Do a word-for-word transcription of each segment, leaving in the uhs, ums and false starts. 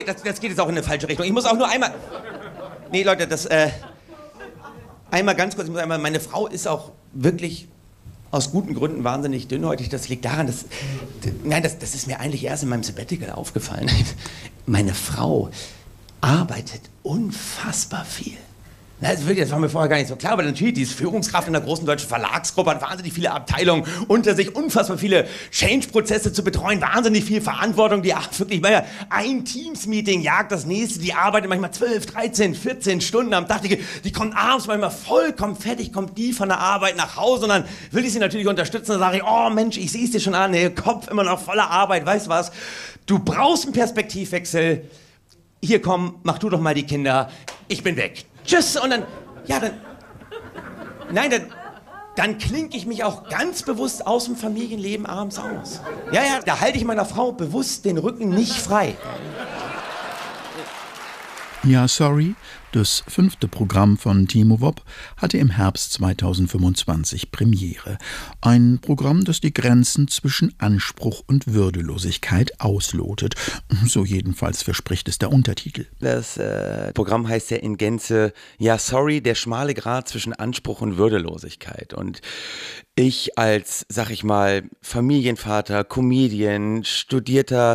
Das, das geht jetzt auch in eine falsche Richtung. Ich muss auch nur einmal... Nee, Leute, das... Äh, einmal ganz kurz, ich muss einmal... Meine Frau ist auch wirklich aus guten Gründen wahnsinnig dünnhäutig. Das liegt daran, dass... Nein, das, das ist mir eigentlich erst in meinem Sabbatical aufgefallen. Meine Frau arbeitet unfassbar viel. Das, wirklich, das war mir vorher gar nicht so klar, aber natürlich, die ist Führungskraft in einer großen deutschen Verlagsgruppe, hat wahnsinnig viele Abteilungen unter sich, unfassbar viele Change-Prozesse zu betreuen, wahnsinnig viel Verantwortung, die ach, wirklich, manchmal ein Teams-Meeting jagt das nächste, die arbeitet manchmal zwölf, dreizehn, vierzehn Stunden am Tag, die, die kommt abends manchmal vollkommen fertig, kommt die von der Arbeit nach Hause und dann will ich sie natürlich unterstützen, dann sage ich, oh Mensch, ich sehe es dir schon an, der Kopf immer noch voller Arbeit, weißt was, du brauchst einen Perspektivwechsel, hier komm, mach du doch mal die Kinder, ich bin weg. Tschüss, und dann, ja, dann, nein, dann, dann klinke ich mich auch ganz bewusst aus dem Familienleben abends aus. Ja, ja, da halte ich meiner Frau bewusst den Rücken nicht frei. Ja, sorry, das fünfte Programm von Timo Wopp hatte im Herbst zweitausendfünfundzwanzig Premiere. Ein Programm, das die Grenzen zwischen Anspruch und Würdelosigkeit auslotet. So jedenfalls verspricht es der Untertitel. Das äh, Programm heißt ja in Gänze, ja sorry, der schmale Grat zwischen Anspruch und Würdelosigkeit. Und ich als, sag ich mal, Familienvater, Comedian, studierter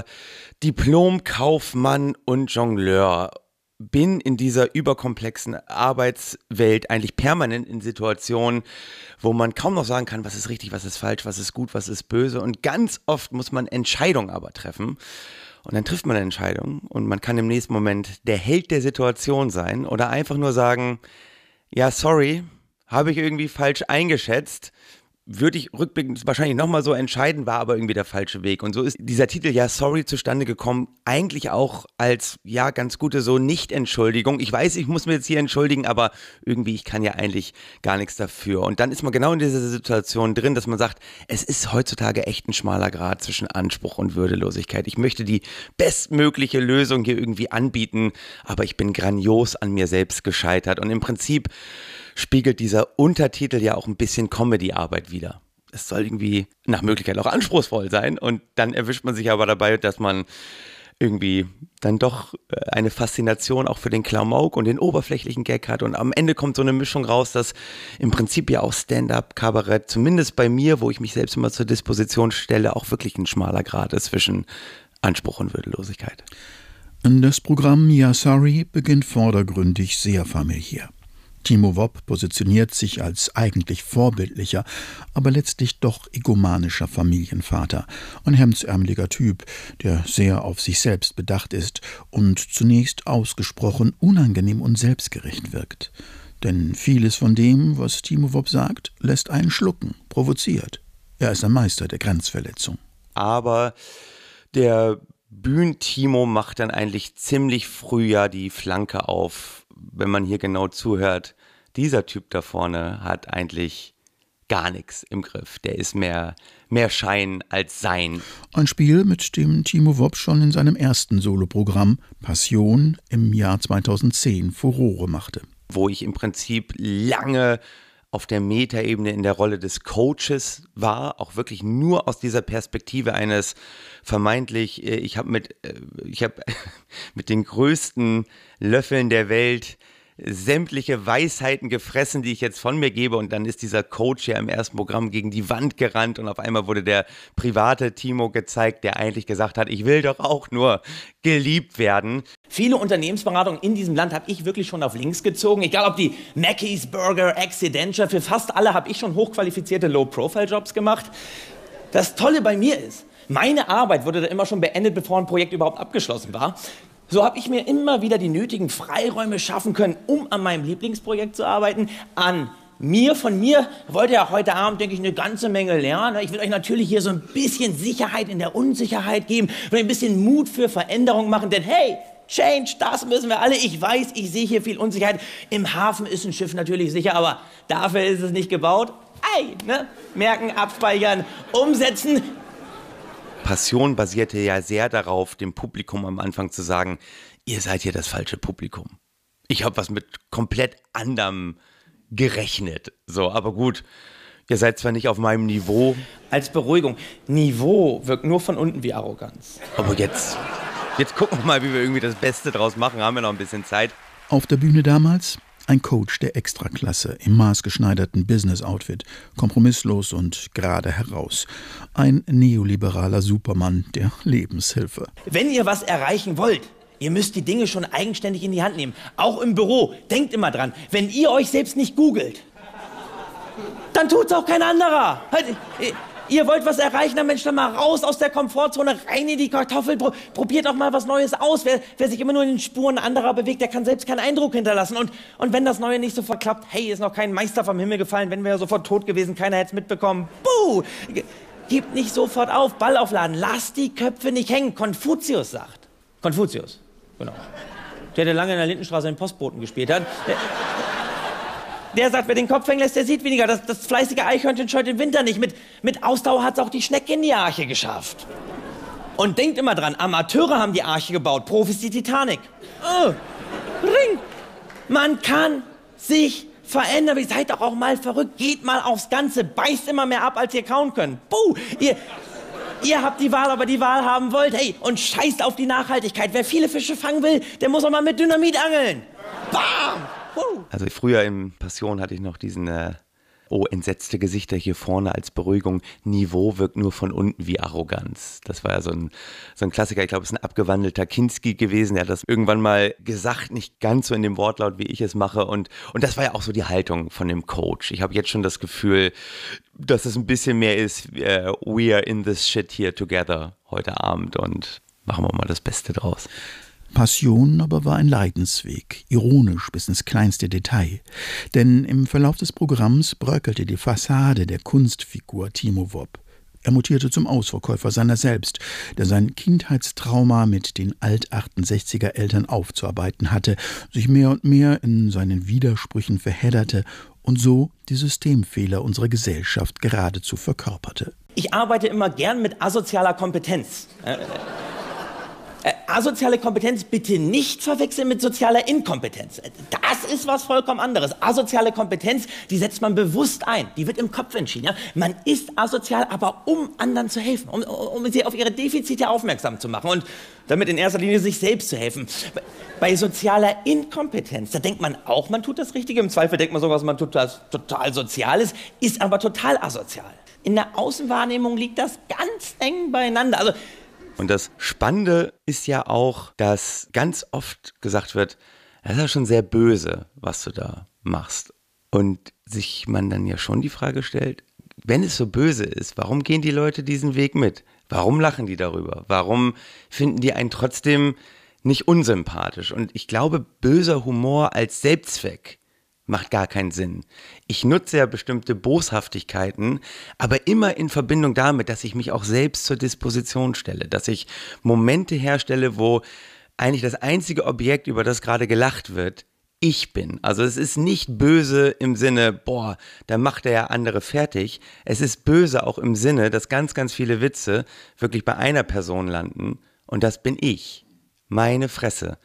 Diplomkaufmann und Jongleur bin in dieser überkomplexen Arbeitswelt eigentlich permanent in Situationen, wo man kaum noch sagen kann, was ist richtig, was ist falsch, was ist gut, was ist böse. Und ganz oft muss man Entscheidungen aber treffen. Und dann trifft man eine Entscheidung und man kann im nächsten Moment der Held der Situation sein oder einfach nur sagen, ja, sorry, habe ich irgendwie falsch eingeschätzt. Würde ich rückblickend wahrscheinlich nochmal so entscheiden, war aber irgendwie der falsche Weg. Und so ist dieser Titel ja sorry zustande gekommen, eigentlich auch als ja ganz gute so Nicht-Entschuldigung. Ich weiß, ich muss mir jetzt hier entschuldigen, aber irgendwie ich kann ja eigentlich gar nichts dafür. Und dann ist man genau in dieser Situation drin, dass man sagt, es ist heutzutage echt ein schmaler Grat zwischen Anspruch und Würdelosigkeit. Ich möchte die bestmögliche Lösung hier irgendwie anbieten, aber ich bin grandios an mir selbst gescheitert. Und im Prinzip spiegelt dieser Untertitel ja auch ein bisschen Comedy-Arbeit wider. Es soll irgendwie nach Möglichkeit auch anspruchsvoll sein und dann erwischt man sich aber dabei, dass man irgendwie dann doch eine Faszination auch für den Klamauk und den oberflächlichen Gag hat und am Ende kommt so eine Mischung raus, dass im Prinzip ja auch Stand-up-Kabarett, zumindest bei mir, wo ich mich selbst immer zur Disposition stelle, auch wirklich ein schmaler Grat ist zwischen Anspruch und Würdelosigkeit. Das Programm Ja Sorry beginnt vordergründig sehr familiär. Timo Wopp positioniert sich als eigentlich vorbildlicher, aber letztlich doch egomanischer Familienvater, ein hemdsärmeliger Typ, der sehr auf sich selbst bedacht ist und zunächst ausgesprochen unangenehm und selbstgerecht wirkt. Denn vieles von dem, was Timo Wopp sagt, lässt einen schlucken, provoziert. Er ist ein Meister der Grenzverletzung. Aber der Bühn-Timo macht dann eigentlich ziemlich früh ja die Flanke auf, wenn man hier genau zuhört. Dieser Typ da vorne hat eigentlich gar nichts im Griff. Der ist mehr, mehr Schein als Sein. Ein Spiel, mit dem Timo Wopp schon in seinem ersten Soloprogramm Passion im Jahr zweitausendzehn Furore machte. Wo ich im Prinzip lange auf der Metaebene in der Rolle des Coaches war, auch wirklich nur aus dieser Perspektive eines vermeintlich, ich habe mit, ich habe mit den größten Löffeln der Welt sämtliche Weisheiten gefressen, die ich jetzt von mir gebe und dann ist dieser Coach ja im ersten Programm gegen die Wand gerannt und auf einmal wurde der private Timo gezeigt, der eigentlich gesagt hat, ich will doch auch nur geliebt werden. Viele Unternehmensberatungen in diesem Land habe ich wirklich schon auf links gezogen, egal ob die Mackey's Burger, Accidentia, für fast alle habe ich schon hochqualifizierte Low-Profile-Jobs gemacht. Das Tolle bei mir ist, meine Arbeit wurde da immer schon beendet, bevor ein Projekt überhaupt abgeschlossen war. So habe ich mir immer wieder die nötigen Freiräume schaffen können, um an meinem Lieblingsprojekt zu arbeiten. An mir, von mir wollt ihr ja heute Abend, denke ich, eine ganze Menge lernen. Ich will euch natürlich hier so ein bisschen Sicherheit in der Unsicherheit geben und ein bisschen Mut für Veränderung machen, denn hey, Change, das müssen wir alle. Ich weiß, ich sehe hier viel Unsicherheit. Im Hafen ist ein Schiff natürlich sicher, aber dafür ist es nicht gebaut. Ei, ne? Merken, abspeichern, umsetzen. Passion basierte ja sehr darauf, dem Publikum am Anfang zu sagen, ihr seid hier das falsche Publikum. Ich habe was mit komplett anderem gerechnet. So, aber gut, ihr seid zwar nicht auf meinem Niveau. Als Beruhigung, Niveau wirkt nur von unten wie Arroganz. Aber jetzt, Jetzt gucken wir mal, wie wir irgendwie das Beste draus machen. Haben wir noch ein bisschen Zeit. Auf der Bühne damals ein Coach der Extraklasse im maßgeschneiderten Business-Outfit, kompromisslos und gerade heraus. Ein neoliberaler Supermann der Lebenshilfe. Wenn ihr was erreichen wollt, ihr müsst die Dinge schon eigenständig in die Hand nehmen. Auch im Büro. Denkt immer dran, wenn ihr euch selbst nicht googelt, dann tut's auch kein anderer. Ihr wollt was erreichen, dann Mensch, dann mal raus aus der Komfortzone, rein in die Kartoffel, pro, probiert auch mal was Neues aus. Wer, wer sich immer nur in den Spuren anderer bewegt, der kann selbst keinen Eindruck hinterlassen. Und, und wenn das Neue nicht sofort klappt, hey, ist noch kein Meister vom Himmel gefallen, wenn wir ja sofort tot gewesen, keiner hätte es mitbekommen. Buh! Gebt nicht sofort auf, Ball aufladen, lasst die Köpfe nicht hängen. Konfuzius sagt. Konfuzius, genau. Der, der lange in der Lindenstraße den Postboten gespielt hat. Der, Der sagt, wer den Kopf hängen lässt, der sieht weniger. Das, das fleißige Eichhörnchen scheut den Winter nicht. Mit, mit Ausdauer hat es auch die Schnecke in die Arche geschafft. Und denkt immer dran, Amateure haben die Arche gebaut, Profis die Titanic. Oh, Ring. Man kann sich verändern. Ihr seid doch auch mal verrückt. Geht mal aufs Ganze. Beißt immer mehr ab, als ihr kauen könnt. Puh, ihr, ihr habt die Wahl, aber die Wahl haben wollt. Hey, und scheißt auf die Nachhaltigkeit. Wer viele Fische fangen will, der muss auch mal mit Dynamit angeln. Bam! Also früher in Passion hatte ich noch diesen, äh, oh, entsetzte Gesichter hier vorne als Beruhigung. Niveau wirkt nur von unten wie Arroganz. Das war ja so ein, so ein Klassiker. Ich glaube, es ist ein abgewandelter Kinski gewesen. Der hat das irgendwann mal gesagt, nicht ganz so in dem Wortlaut, wie ich es mache. Und, und das war ja auch so die Haltung von dem Coach. Ich habe jetzt schon das Gefühl, dass es ein bisschen mehr ist, uh, we are in this shit here together heute Abend und machen wir mal das Beste draus. Passion aber war ein Leidensweg, ironisch bis ins kleinste Detail. Denn im Verlauf des Programms bröckelte die Fassade der Kunstfigur Timo Wopp. Er mutierte zum Ausverkäufer seiner selbst, der sein Kindheitstrauma mit den alt-achtundsechziger Eltern aufzuarbeiten hatte, sich mehr und mehr in seinen Widersprüchen verhedderte und so die Systemfehler unserer Gesellschaft geradezu verkörperte. Ich arbeite immer gern mit asozialer Kompetenz. Äh, asoziale Kompetenz bitte nicht verwechseln mit sozialer Inkompetenz. Das ist was vollkommen anderes. Asoziale Kompetenz, die setzt man bewusst ein. Die wird im Kopf entschieden. Ja? Man ist asozial, aber um anderen zu helfen, um, um sie auf ihre Defizite aufmerksam zu machen und damit in erster Linie sich selbst zu helfen. Bei sozialer Inkompetenz, da denkt man auch, man tut das Richtige. Im Zweifel denkt man sogar, man tut das total sozial ist, ist aber total asozial. In der Außenwahrnehmung liegt das ganz eng beieinander. Also Und das Spannende ist ja auch, dass ganz oft gesagt wird, das ist ja schon sehr böse, was du da machst. Und sich man dann ja schon die Frage stellt, wenn es so böse ist, warum gehen die Leute diesen Weg mit? Warum lachen die darüber? Warum finden die einen trotzdem nicht unsympathisch? Und ich glaube, böser Humor als Selbstzweck macht gar keinen Sinn. Ich nutze ja bestimmte Boshaftigkeiten, aber immer in Verbindung damit, dass ich mich auch selbst zur Disposition stelle, dass ich Momente herstelle, wo eigentlich das einzige Objekt, über das gerade gelacht wird, ich bin. Also es ist nicht böse im Sinne, boah, da macht er ja andere fertig. Es ist böse auch im Sinne, dass ganz, ganz viele Witze wirklich bei einer Person landen und das bin ich. Meine Fresse.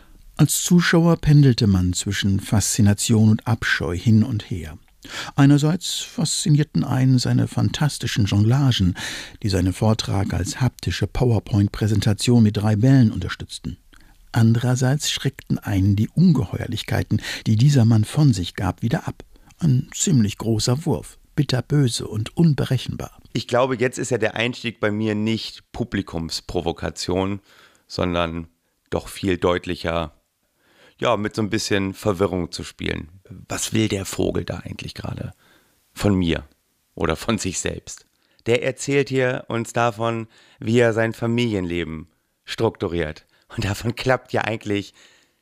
Als Zuschauer pendelte man zwischen Faszination und Abscheu hin und her. Einerseits faszinierten einen seine fantastischen Jonglagen, die seinen Vortrag als haptische PowerPoint-Präsentation mit drei Bällen unterstützten. Andererseits schreckten einen die Ungeheuerlichkeiten, die dieser Mann von sich gab, wieder ab. Ein ziemlich großer Wurf, bitterböse und unberechenbar. Ich glaube, jetzt ist ja der Einstieg bei mir nicht Publikumsprovokation, sondern doch viel deutlicher, ja, mit so ein bisschen Verwirrung zu spielen. Was will der Vogel da eigentlich gerade von mir oder von sich selbst? Der erzählt hier uns davon, wie er sein Familienleben strukturiert. Und davon klappt ja eigentlich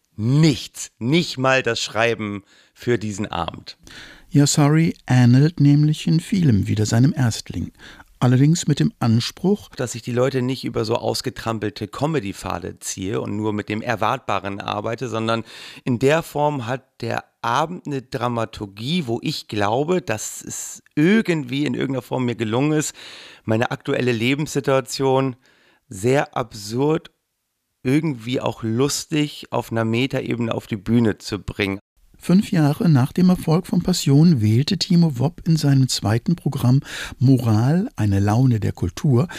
nichts, nicht mal das Schreiben für diesen Abend. Yassari ähnelt nämlich in vielem wieder seinem Erstling. Allerdings mit dem Anspruch, dass ich die Leute nicht über so ausgetrampelte Comedy-Pfade ziehe und nur mit dem Erwartbaren arbeite, sondern in der Form hat der Abend eine Dramaturgie, wo ich glaube, dass es irgendwie in irgendeiner Form mir gelungen ist, meine aktuelle Lebenssituation sehr absurd, irgendwie auch lustig auf einer Metaebene auf die Bühne zu bringen. Fünf Jahre nach dem Erfolg von Passion wählte Timo Wopp in seinem zweiten Programm Moral, eine Laune der Kultur,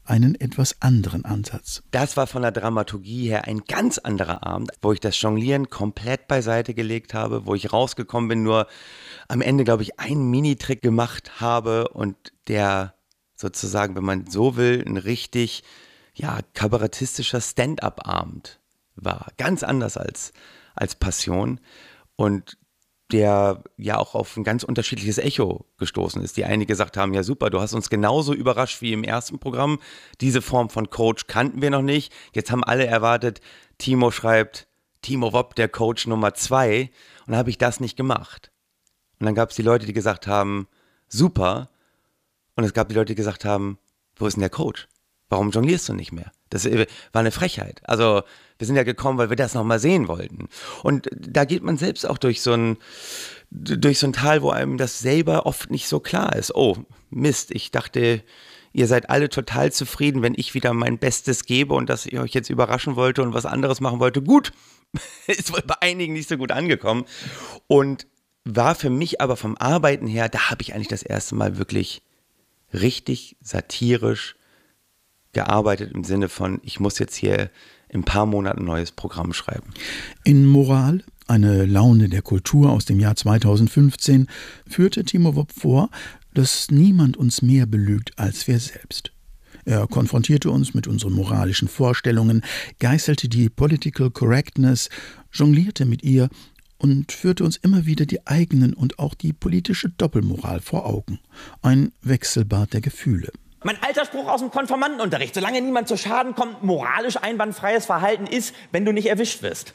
einen etwas anderen Ansatz. Das war von der Dramaturgie her ein ganz anderer Abend, wo ich das Jonglieren komplett beiseite gelegt habe, wo ich rausgekommen bin, nur am Ende, glaube ich, einen Minitrick gemacht habe und der sozusagen, wenn man so will, ein richtig ja, kabarettistischer Stand-up-Abend war. Ganz anders als, als Passion und der ja auch auf ein ganz unterschiedliches Echo gestoßen ist. Die einen gesagt haben, ja super, du hast uns genauso überrascht wie im ersten Programm. Diese Form von Coach kannten wir noch nicht. Jetzt haben alle erwartet, Timo schreibt, Timo Wopp, der Coach Nummer zwei. Und dann habe ich das nicht gemacht. Und dann gab es die Leute, die gesagt haben, super. Und es gab die Leute, die gesagt haben, wo ist denn der Coach? Warum jonglierst du nicht mehr? Das war eine Frechheit. Also wir sind ja gekommen, weil wir das nochmal sehen wollten. Und da geht man selbst auch durch so ein, durch so ein Tal, wo einem das selber oft nicht so klar ist. Oh, Mist, ich dachte, ihr seid alle total zufrieden, wenn ich wieder mein Bestes gebe und dass ich euch jetzt überraschen wollte und was anderes machen wollte. Gut, ist wohl bei einigen nicht so gut angekommen. Und war für mich aber vom Arbeiten her, da habe ich eigentlich das erste Mal wirklich richtig satirisch gearbeitet im Sinne von, ich muss jetzt hier in ein paar Monaten ein neues Programm schreiben. In Moral, eine Laune der Kultur aus dem Jahr zweitausendfünfzehn, führte Timo Wopp vor, dass niemand uns mehr belügt als wir selbst. Er konfrontierte uns mit unseren moralischen Vorstellungen, geißelte die Political Correctness, jonglierte mit ihr und führte uns immer wieder die eigenen und auch die politische Doppelmoral vor Augen. Ein Wechselbad der Gefühle. Mein alter Spruch aus dem Konformantenunterricht: Solange niemand zu Schaden kommt, moralisch einwandfreies Verhalten ist, wenn du nicht erwischt wirst.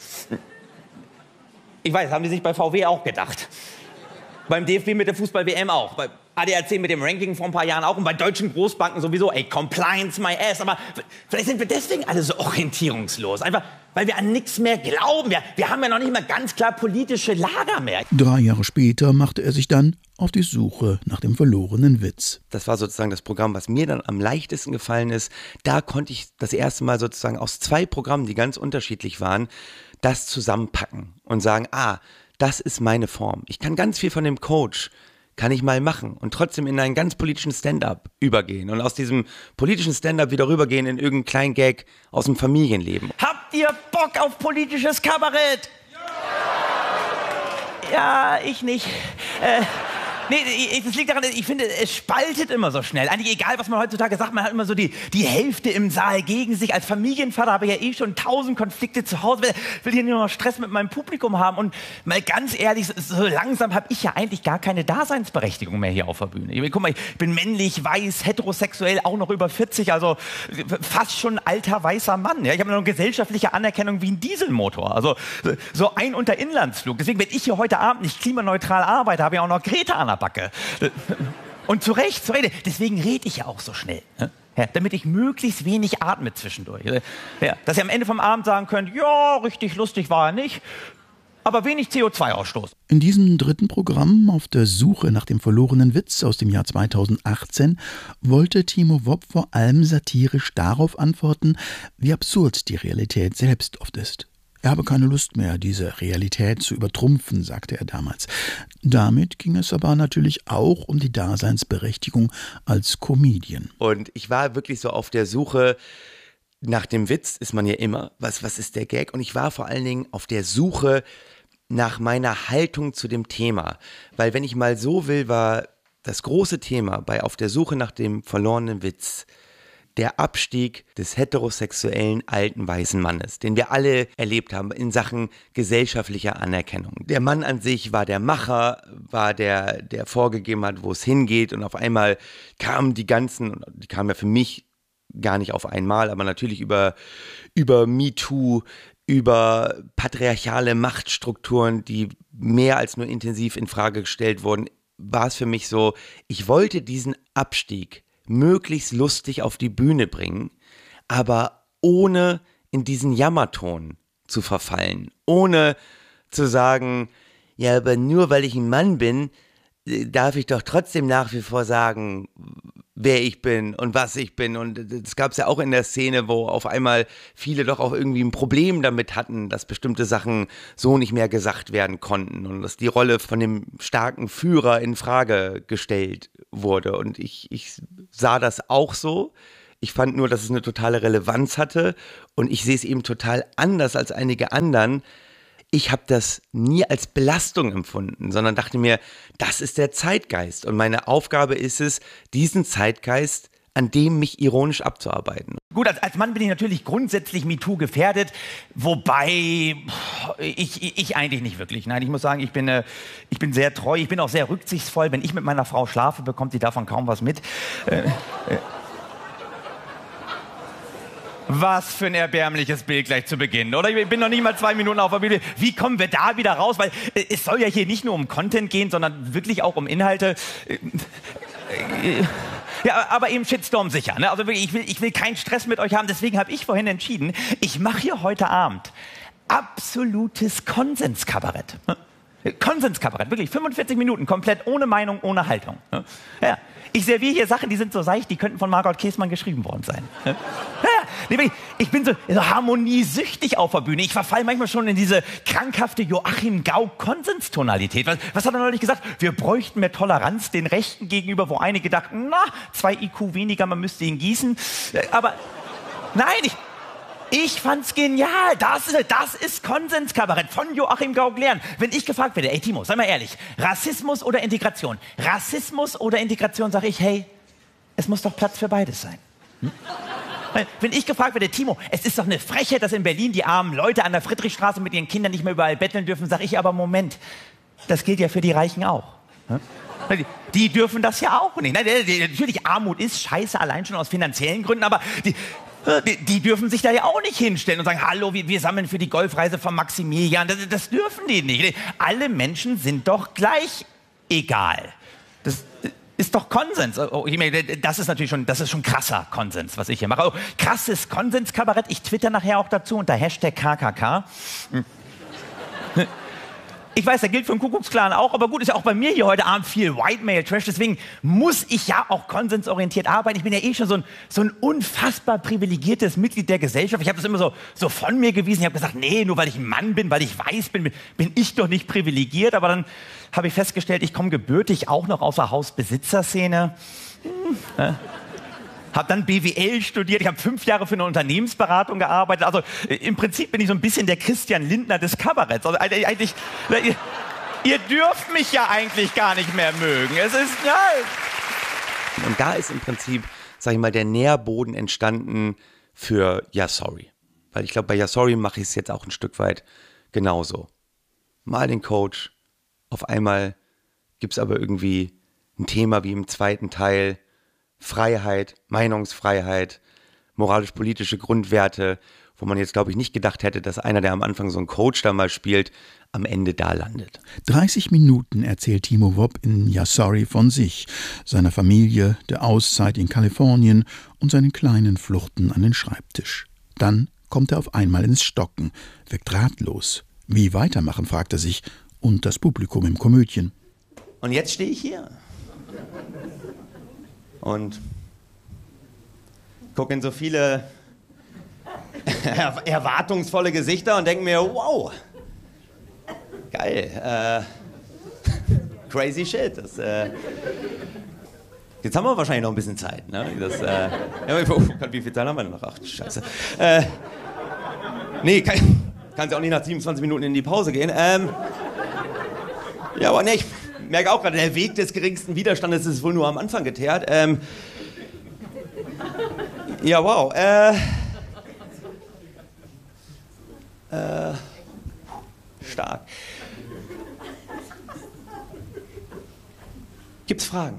Ich weiß, haben die sich bei V W auch gedacht. Beim D F B mit der Fußball-W M auch. Bei A D A C mit dem Ranking vor ein paar Jahren auch. Und bei deutschen Großbanken sowieso. Ey, Compliance my ass. Aber vielleicht sind wir deswegen alle so orientierungslos. Einfach, weil wir an nichts mehr glauben. Wir, wir haben ja noch nicht mal ganz klar politische Lager mehr. Drei Jahre später machte er sich dann auf die Suche nach dem verlorenen Witz. Das war sozusagen das Programm, was mir dann am leichtesten gefallen ist. Da konnte ich das erste Mal sozusagen aus zwei Programmen, die ganz unterschiedlich waren, das zusammenpacken und sagen, ah, das ist meine Form. Ich kann ganz viel von dem Coach, kann ich mal machen und trotzdem in einen ganz politischen Stand-up übergehen und aus diesem politischen Stand-up wieder rübergehen in irgendeinen kleinen Gag aus dem Familienleben. Habt ihr Bock auf politisches Kabarett? Ja, ja ich nicht. Äh, nee, das liegt daran, ich finde, es spaltet immer so schnell. Eigentlich egal, was man heutzutage sagt, man hat immer so die, die Hälfte im Saal gegen sich. Als Familienvater habe ich ja eh schon tausend Konflikte zu Hause. Will, will hier nur noch Stress mit meinem Publikum haben. Und mal ganz ehrlich, so langsam habe ich ja eigentlich gar keine Daseinsberechtigung mehr hier auf der Bühne. Ich, guck mal, ich bin männlich, weiß, heterosexuell, auch noch über vierzig, also fast schon alter, weißer Mann. Ja, ich habe noch eine gesellschaftliche Anerkennung wie ein Dieselmotor. Also so ein Unterinlandsflug. Deswegen, wenn ich hier heute Abend nicht klimaneutral arbeite, habe ich auch noch Greta an der Backe. Und zu Recht, zu Recht. Deswegen rede ich ja auch so schnell. Ja, damit ich möglichst wenig atme zwischendurch. Ja, dass ihr am Ende vom Abend sagen könnt, ja, richtig lustig war er nicht, aber wenig C O zwei Ausstoß. In diesem dritten Programm auf der Suche nach dem verlorenen Witz aus dem Jahr zweitausendachtzehn wollte Timo Wopp vor allem satirisch darauf antworten, wie absurd die Realität selbst oft ist. Er habe keine Lust mehr, diese Realität zu übertrumpfen, sagte er damals. Damit ging es aber natürlich auch um die Daseinsberechtigung als Comedian. Und ich war wirklich so auf der Suche nach dem Witz, ist man ja immer, was, was ist der Gag? Und ich war vor allen Dingen auf der Suche nach meiner Haltung zu dem Thema. Weil wenn ich mal so will, war das große Thema bei Auf der Suche nach dem verlorenen Witz der Abstieg des heterosexuellen alten weißen Mannes, den wir alle erlebt haben in Sachen gesellschaftlicher Anerkennung. Der Mann an sich war der Macher, war der, der vorgegeben hat, wo es hingeht, und auf einmal kamen die ganzen, die kamen ja für mich gar nicht auf einmal, aber natürlich über, über MeToo, über patriarchale Machtstrukturen, die mehr als nur intensiv in Frage gestellt wurden, war es für mich so, ich wollte diesen Abstieg möglichst lustig auf die Bühne bringen, aber ohne in diesen Jammerton zu verfallen, ohne zu sagen, ja, aber nur weil ich ein Mann bin, darf ich doch trotzdem nach wie vor sagen, wer ich bin und was ich bin. Und das gab es ja auch in der Szene, wo auf einmal viele doch auch irgendwie ein Problem damit hatten, dass bestimmte Sachen so nicht mehr gesagt werden konnten und dass die Rolle von dem starken Führer in Frage gestellt wurde. Und ich, ich sah das auch so. Ich fand nur, dass es eine totale Relevanz hatte und ich sehe es eben total anders als einige anderen. Ich habe das nie als Belastung empfunden, sondern dachte mir, das ist der Zeitgeist und meine Aufgabe ist es, diesen Zeitgeist an dem mich ironisch abzuarbeiten. Gut, als, als Mann bin ich natürlich grundsätzlich MeToo gefährdet, wobei ich, ich eigentlich nicht wirklich. Nein, ich muss sagen, ich bin, äh, ich bin sehr treu, ich bin auch sehr rücksichtsvoll. Wenn ich mit meiner Frau schlafe, bekommt sie davon kaum was mit. Äh, äh. Was für ein erbärmliches Bild gleich zu Beginn, oder? Ich bin noch nicht mal zwei Minuten auf der Bühne. Wie kommen wir da wieder raus? Weil äh, es soll ja hier nicht nur um Content gehen, sondern wirklich auch um Inhalte. Äh, äh, Ja, aber eben Shitstorm sicher. Ne? Also wirklich, ich will, ich will keinen Stress mit euch haben. Deswegen habe ich vorhin entschieden, ich mache hier heute Abend absolutes Konsenskabarett. Konsenskabarett, wirklich fünfundvierzig Minuten, komplett ohne Meinung, ohne Haltung. Ja. Ich serviere hier Sachen, die sind so seicht, die könnten von Margot Käßmann geschrieben worden sein. Ja. Ich bin so, so harmoniesüchtig auf der Bühne. Ich verfall manchmal schon in diese krankhafte Joachim Gauck-Konsenstonalität. Was, was hat er neulich gesagt? Wir bräuchten mehr Toleranz den Rechten gegenüber, wo einige dachten, na, zwei I Q weniger, man müsste ihn gießen. Aber nein, ich... Ich fand's genial. Das, das ist Konsenskabarett von Joachim Gauck lernen. Wenn ich gefragt werde, ey Timo, sei mal ehrlich, Rassismus oder Integration? Rassismus oder Integration, sage ich, hey, es muss doch Platz für beides sein. Hm? Wenn ich gefragt werde, Timo, es ist doch eine Frechheit, dass in Berlin die armen Leute an der Friedrichstraße mit ihren Kindern nicht mehr überall betteln dürfen, sage ich aber, Moment, das gilt ja für die Reichen auch. Hm? Die, die dürfen das ja auch nicht. Natürlich, Armut ist scheiße, allein schon aus finanziellen Gründen, aber... Die, Die, die dürfen sich da ja auch nicht hinstellen und sagen, hallo, wir, wir sammeln für die Golfreise von Maximilian. Das, das dürfen die nicht. Alle Menschen sind doch gleich egal. Das ist doch Konsens. Oh, ich meine, das ist natürlich schon, das ist schon krasser Konsens, was ich hier mache. Oh, krasses Konsenskabarett. Ich twitter nachher auch dazu unter Hashtag K K K. Hm. Ich weiß, der gilt für den Kuckucksklan auch, aber gut, ist ja auch bei mir hier heute Abend viel White Male Trash, deswegen muss ich ja auch konsensorientiert arbeiten. Ich bin ja eh schon so ein, so ein unfassbar privilegiertes Mitglied der Gesellschaft. Ich habe das immer so, so von mir gewiesen. Ich habe gesagt, nee, nur weil ich ein Mann bin, weil ich weiß bin, bin ich doch nicht privilegiert. Aber dann habe ich festgestellt, ich komme gebürtig auch noch aus der Hausbesitzerszene. Hm, äh. Habe dann B W L studiert, ich habe fünf Jahre für eine Unternehmensberatung gearbeitet. Also äh, im Prinzip bin ich so ein bisschen der Christian Lindner des Kabaretts. Also äh, eigentlich, äh, ihr, ihr dürft mich ja eigentlich gar nicht mehr mögen. Es ist, ja... Und da ist im Prinzip, sag ich mal, der Nährboden entstanden für Ja, sorry. Weil ich glaube, bei Ja, sorry mache ich es jetzt auch ein Stück weit genauso. Mal den Coach, auf einmal gibt es aber irgendwie ein Thema wie im zweiten Teil, Freiheit, Meinungsfreiheit, moralisch-politische Grundwerte, wo man jetzt, glaube ich, nicht gedacht hätte, dass einer, der am Anfang so einen Coach da mal spielt, am Ende da landet. dreißig Minuten erzählt Timo Wopp in Ja, sorry von sich, seiner Familie, der Auszeit in Kalifornien und seinen kleinen Fluchten an den Schreibtisch. Dann kommt er auf einmal ins Stocken, wirkt ratlos. Wie weitermachen, fragt er sich, und das Publikum im Komödien. Und jetzt stehe ich hier. Und gucke in so viele erwartungsvolle Gesichter und denke mir, wow, geil, äh, crazy shit. Das, äh, jetzt haben wir wahrscheinlich noch ein bisschen Zeit. Ne? Das, äh, oh, wie viel Zeit haben wir denn noch? Ach, scheiße. Äh, nee, kann, kann sie auch nicht nach siebenundzwanzig Minuten in die Pause gehen. Ähm, ja, aber nee, ich merke auch gerade, der Weg des geringsten Widerstandes ist wohl nur am Anfang geteert. Ähm, ja, wow. Äh, äh, stark. Gibt's Fragen?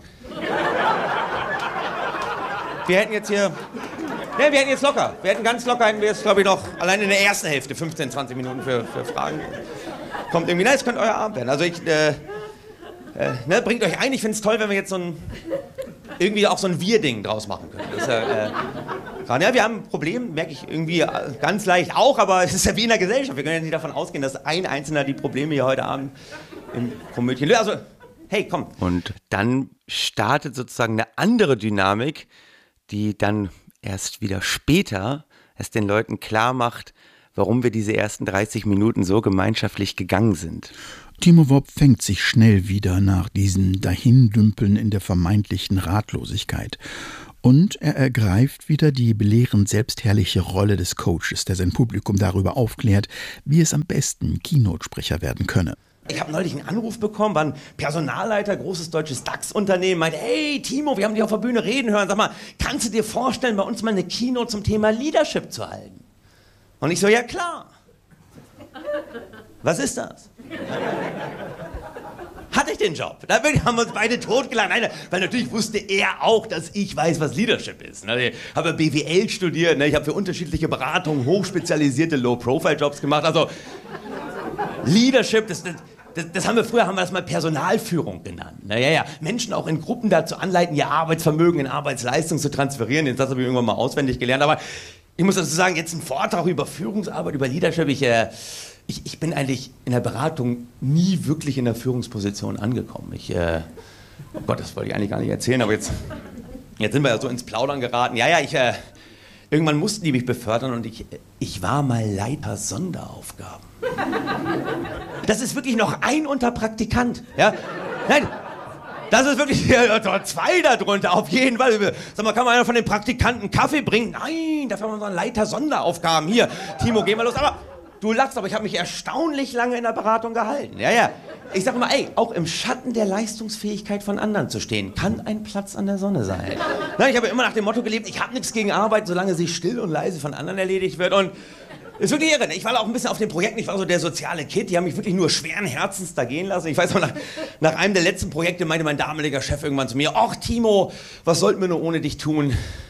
Wir hätten jetzt hier... Ne, wir hätten jetzt locker. Wir hätten ganz locker, hätten wir jetzt, glaube ich, noch allein in der ersten Hälfte fünfzehn, zwanzig Minuten für, für Fragen. Kommt irgendwie, nein, es könnte euer Abend werden. Also ich... Äh, Äh, ne, bringt euch ein, ich finde es toll, wenn wir jetzt so ein, irgendwie auch so ein Wir-Ding draus machen können. Das ist ja, äh, ja, wir haben ein Problem, merke ich irgendwie ganz leicht auch, aber es ist ja wie in der Gesellschaft. Wir können ja nicht davon ausgehen, dass ein Einzelner die Probleme hier heute Abend im Komödien löst. Also, hey, komm. Und dann startet sozusagen eine andere Dynamik, die dann erst wieder später es den Leuten klar macht, warum wir diese ersten dreißig Minuten so gemeinschaftlich gegangen sind. Timo Wopp fängt sich schnell wieder nach diesem Dahindümpeln in der vermeintlichen Ratlosigkeit. Und er ergreift wieder die belehrend selbstherrliche Rolle des Coaches, der sein Publikum darüber aufklärt, wie es am besten Keynote-Sprecher werden könne. Ich habe neulich einen Anruf bekommen, war ein Personalleiter, großes deutsches DAX-Unternehmen, meinte, hey Timo, wir haben dich auf der Bühne reden hören, sag mal, kannst du dir vorstellen, bei uns mal eine Keynote zum Thema Leadership zu halten? Und ich so, ja klar. Was ist das? Hatte ich den Job. Da haben wir uns beide totgelacht. Nein, weil natürlich wusste er auch, dass ich weiß, was Leadership ist. Ich habe B W L studiert, ich habe für unterschiedliche Beratungen hochspezialisierte Low-Profile-Jobs gemacht. Also Leadership, das, das, das haben wir früher, haben wir das mal Personalführung genannt. Ja, ja, Menschen auch in Gruppen dazu anleiten, ihr Arbeitsvermögen in Arbeitsleistung zu transferieren. Das habe ich irgendwann mal auswendig gelernt. Aber ich muss dazu sagen, jetzt ein Vortrag über Führungsarbeit, über Leadership, ich... Äh, Ich, ich bin eigentlich in der Beratung nie wirklich in der Führungsposition angekommen. Ich, äh, oh Gott, das wollte ich eigentlich gar nicht erzählen, aber jetzt, jetzt sind wir ja so ins Plaudern geraten. Ja, ja, ich, äh, irgendwann mussten die mich befördern und ich, ich war mal Leiter Sonderaufgaben. Das ist wirklich noch ein Unterpraktikant, ja? Nein, das ist wirklich ja, zwei darunter, auf jeden Fall. Sag mal, kann man einer von den Praktikanten Kaffee bringen? Nein, dafür haben wir so einen Leiter Sonderaufgaben. Hier, Timo, geh mal los. Aber du lachst, aber ich habe mich erstaunlich lange in der Beratung gehalten. Ja, ja. Ich sag mal, ey, auch im Schatten der Leistungsfähigkeit von anderen zu stehen, kann ein Platz an der Sonne sein. Na, ich habe immer nach dem Motto gelebt, ich habe nichts gegen Arbeit, solange sie still und leise von anderen erledigt wird. Und ist wirklich irre. Ich war auch ein bisschen auf den Projekten, ich war so der soziale Kid, die haben mich wirklich nur schweren Herzens da gehen lassen. Ich weiß noch, nach, nach einem der letzten Projekte meinte mein damaliger Chef irgendwann zu mir, ach Timo, was sollten wir nur ohne dich tun?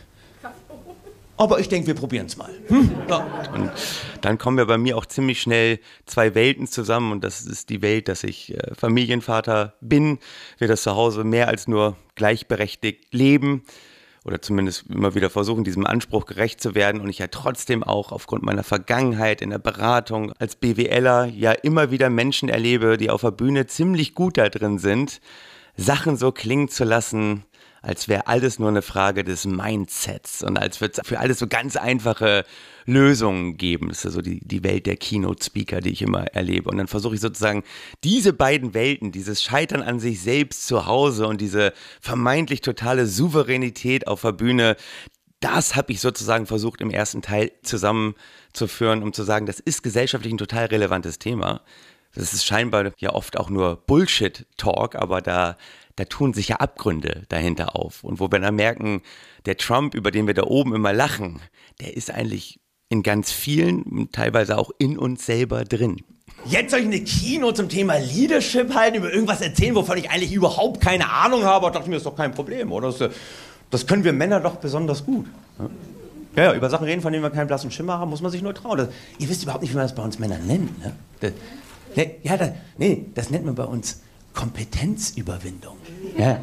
Aber ich denke, wir probieren es mal. Hm? Ja. Und dann kommen ja bei mir auch ziemlich schnell zwei Welten zusammen. Und das ist die Welt, dass ich äh, Familienvater bin, wir das zu Hause mehr als nur gleichberechtigt leben. Oder zumindest immer wieder versuchen, diesem Anspruch gerecht zu werden. Und ich ja trotzdem auch aufgrund meiner Vergangenheit in der Beratung als BWLer ja immer wieder Menschen erlebe, die auf der Bühne ziemlich gut da drin sind, Sachen so klingen zu lassen, als wäre alles nur eine Frage des Mindsets und als würde es für alles so ganz einfache Lösungen geben. Das ist ja so die, die Welt der Keynote-Speaker, die ich immer erlebe. Und dann versuche ich sozusagen diese beiden Welten, dieses Scheitern an sich selbst zu Hause und diese vermeintlich totale Souveränität auf der Bühne, das habe ich sozusagen versucht im ersten Teil zusammenzuführen, um zu sagen, das ist gesellschaftlich ein total relevantes Thema. Das ist scheinbar ja oft auch nur Bullshit-Talk, aber da Da tun sich ja Abgründe dahinter auf. Und wo wir dann merken, der Trump, über den wir da oben immer lachen, der ist eigentlich in ganz vielen, teilweise auch in uns selber drin. Jetzt soll ich eine Keynote zum Thema Leadership halten, über irgendwas erzählen, wovon ich eigentlich überhaupt keine Ahnung habe. Ich dachte mir, das ist doch kein Problem, oder? Das, das können wir Männer doch besonders gut. Ja, ja, über Sachen reden, von denen wir keinen blassen Schimmer haben, muss man sich nur trauen. Das, ihr wisst überhaupt nicht, wie man das bei uns Männern nennt. Ne? Das, ne, ja, das, nee, das nennt man bei uns Kompetenzüberwindung. Ja.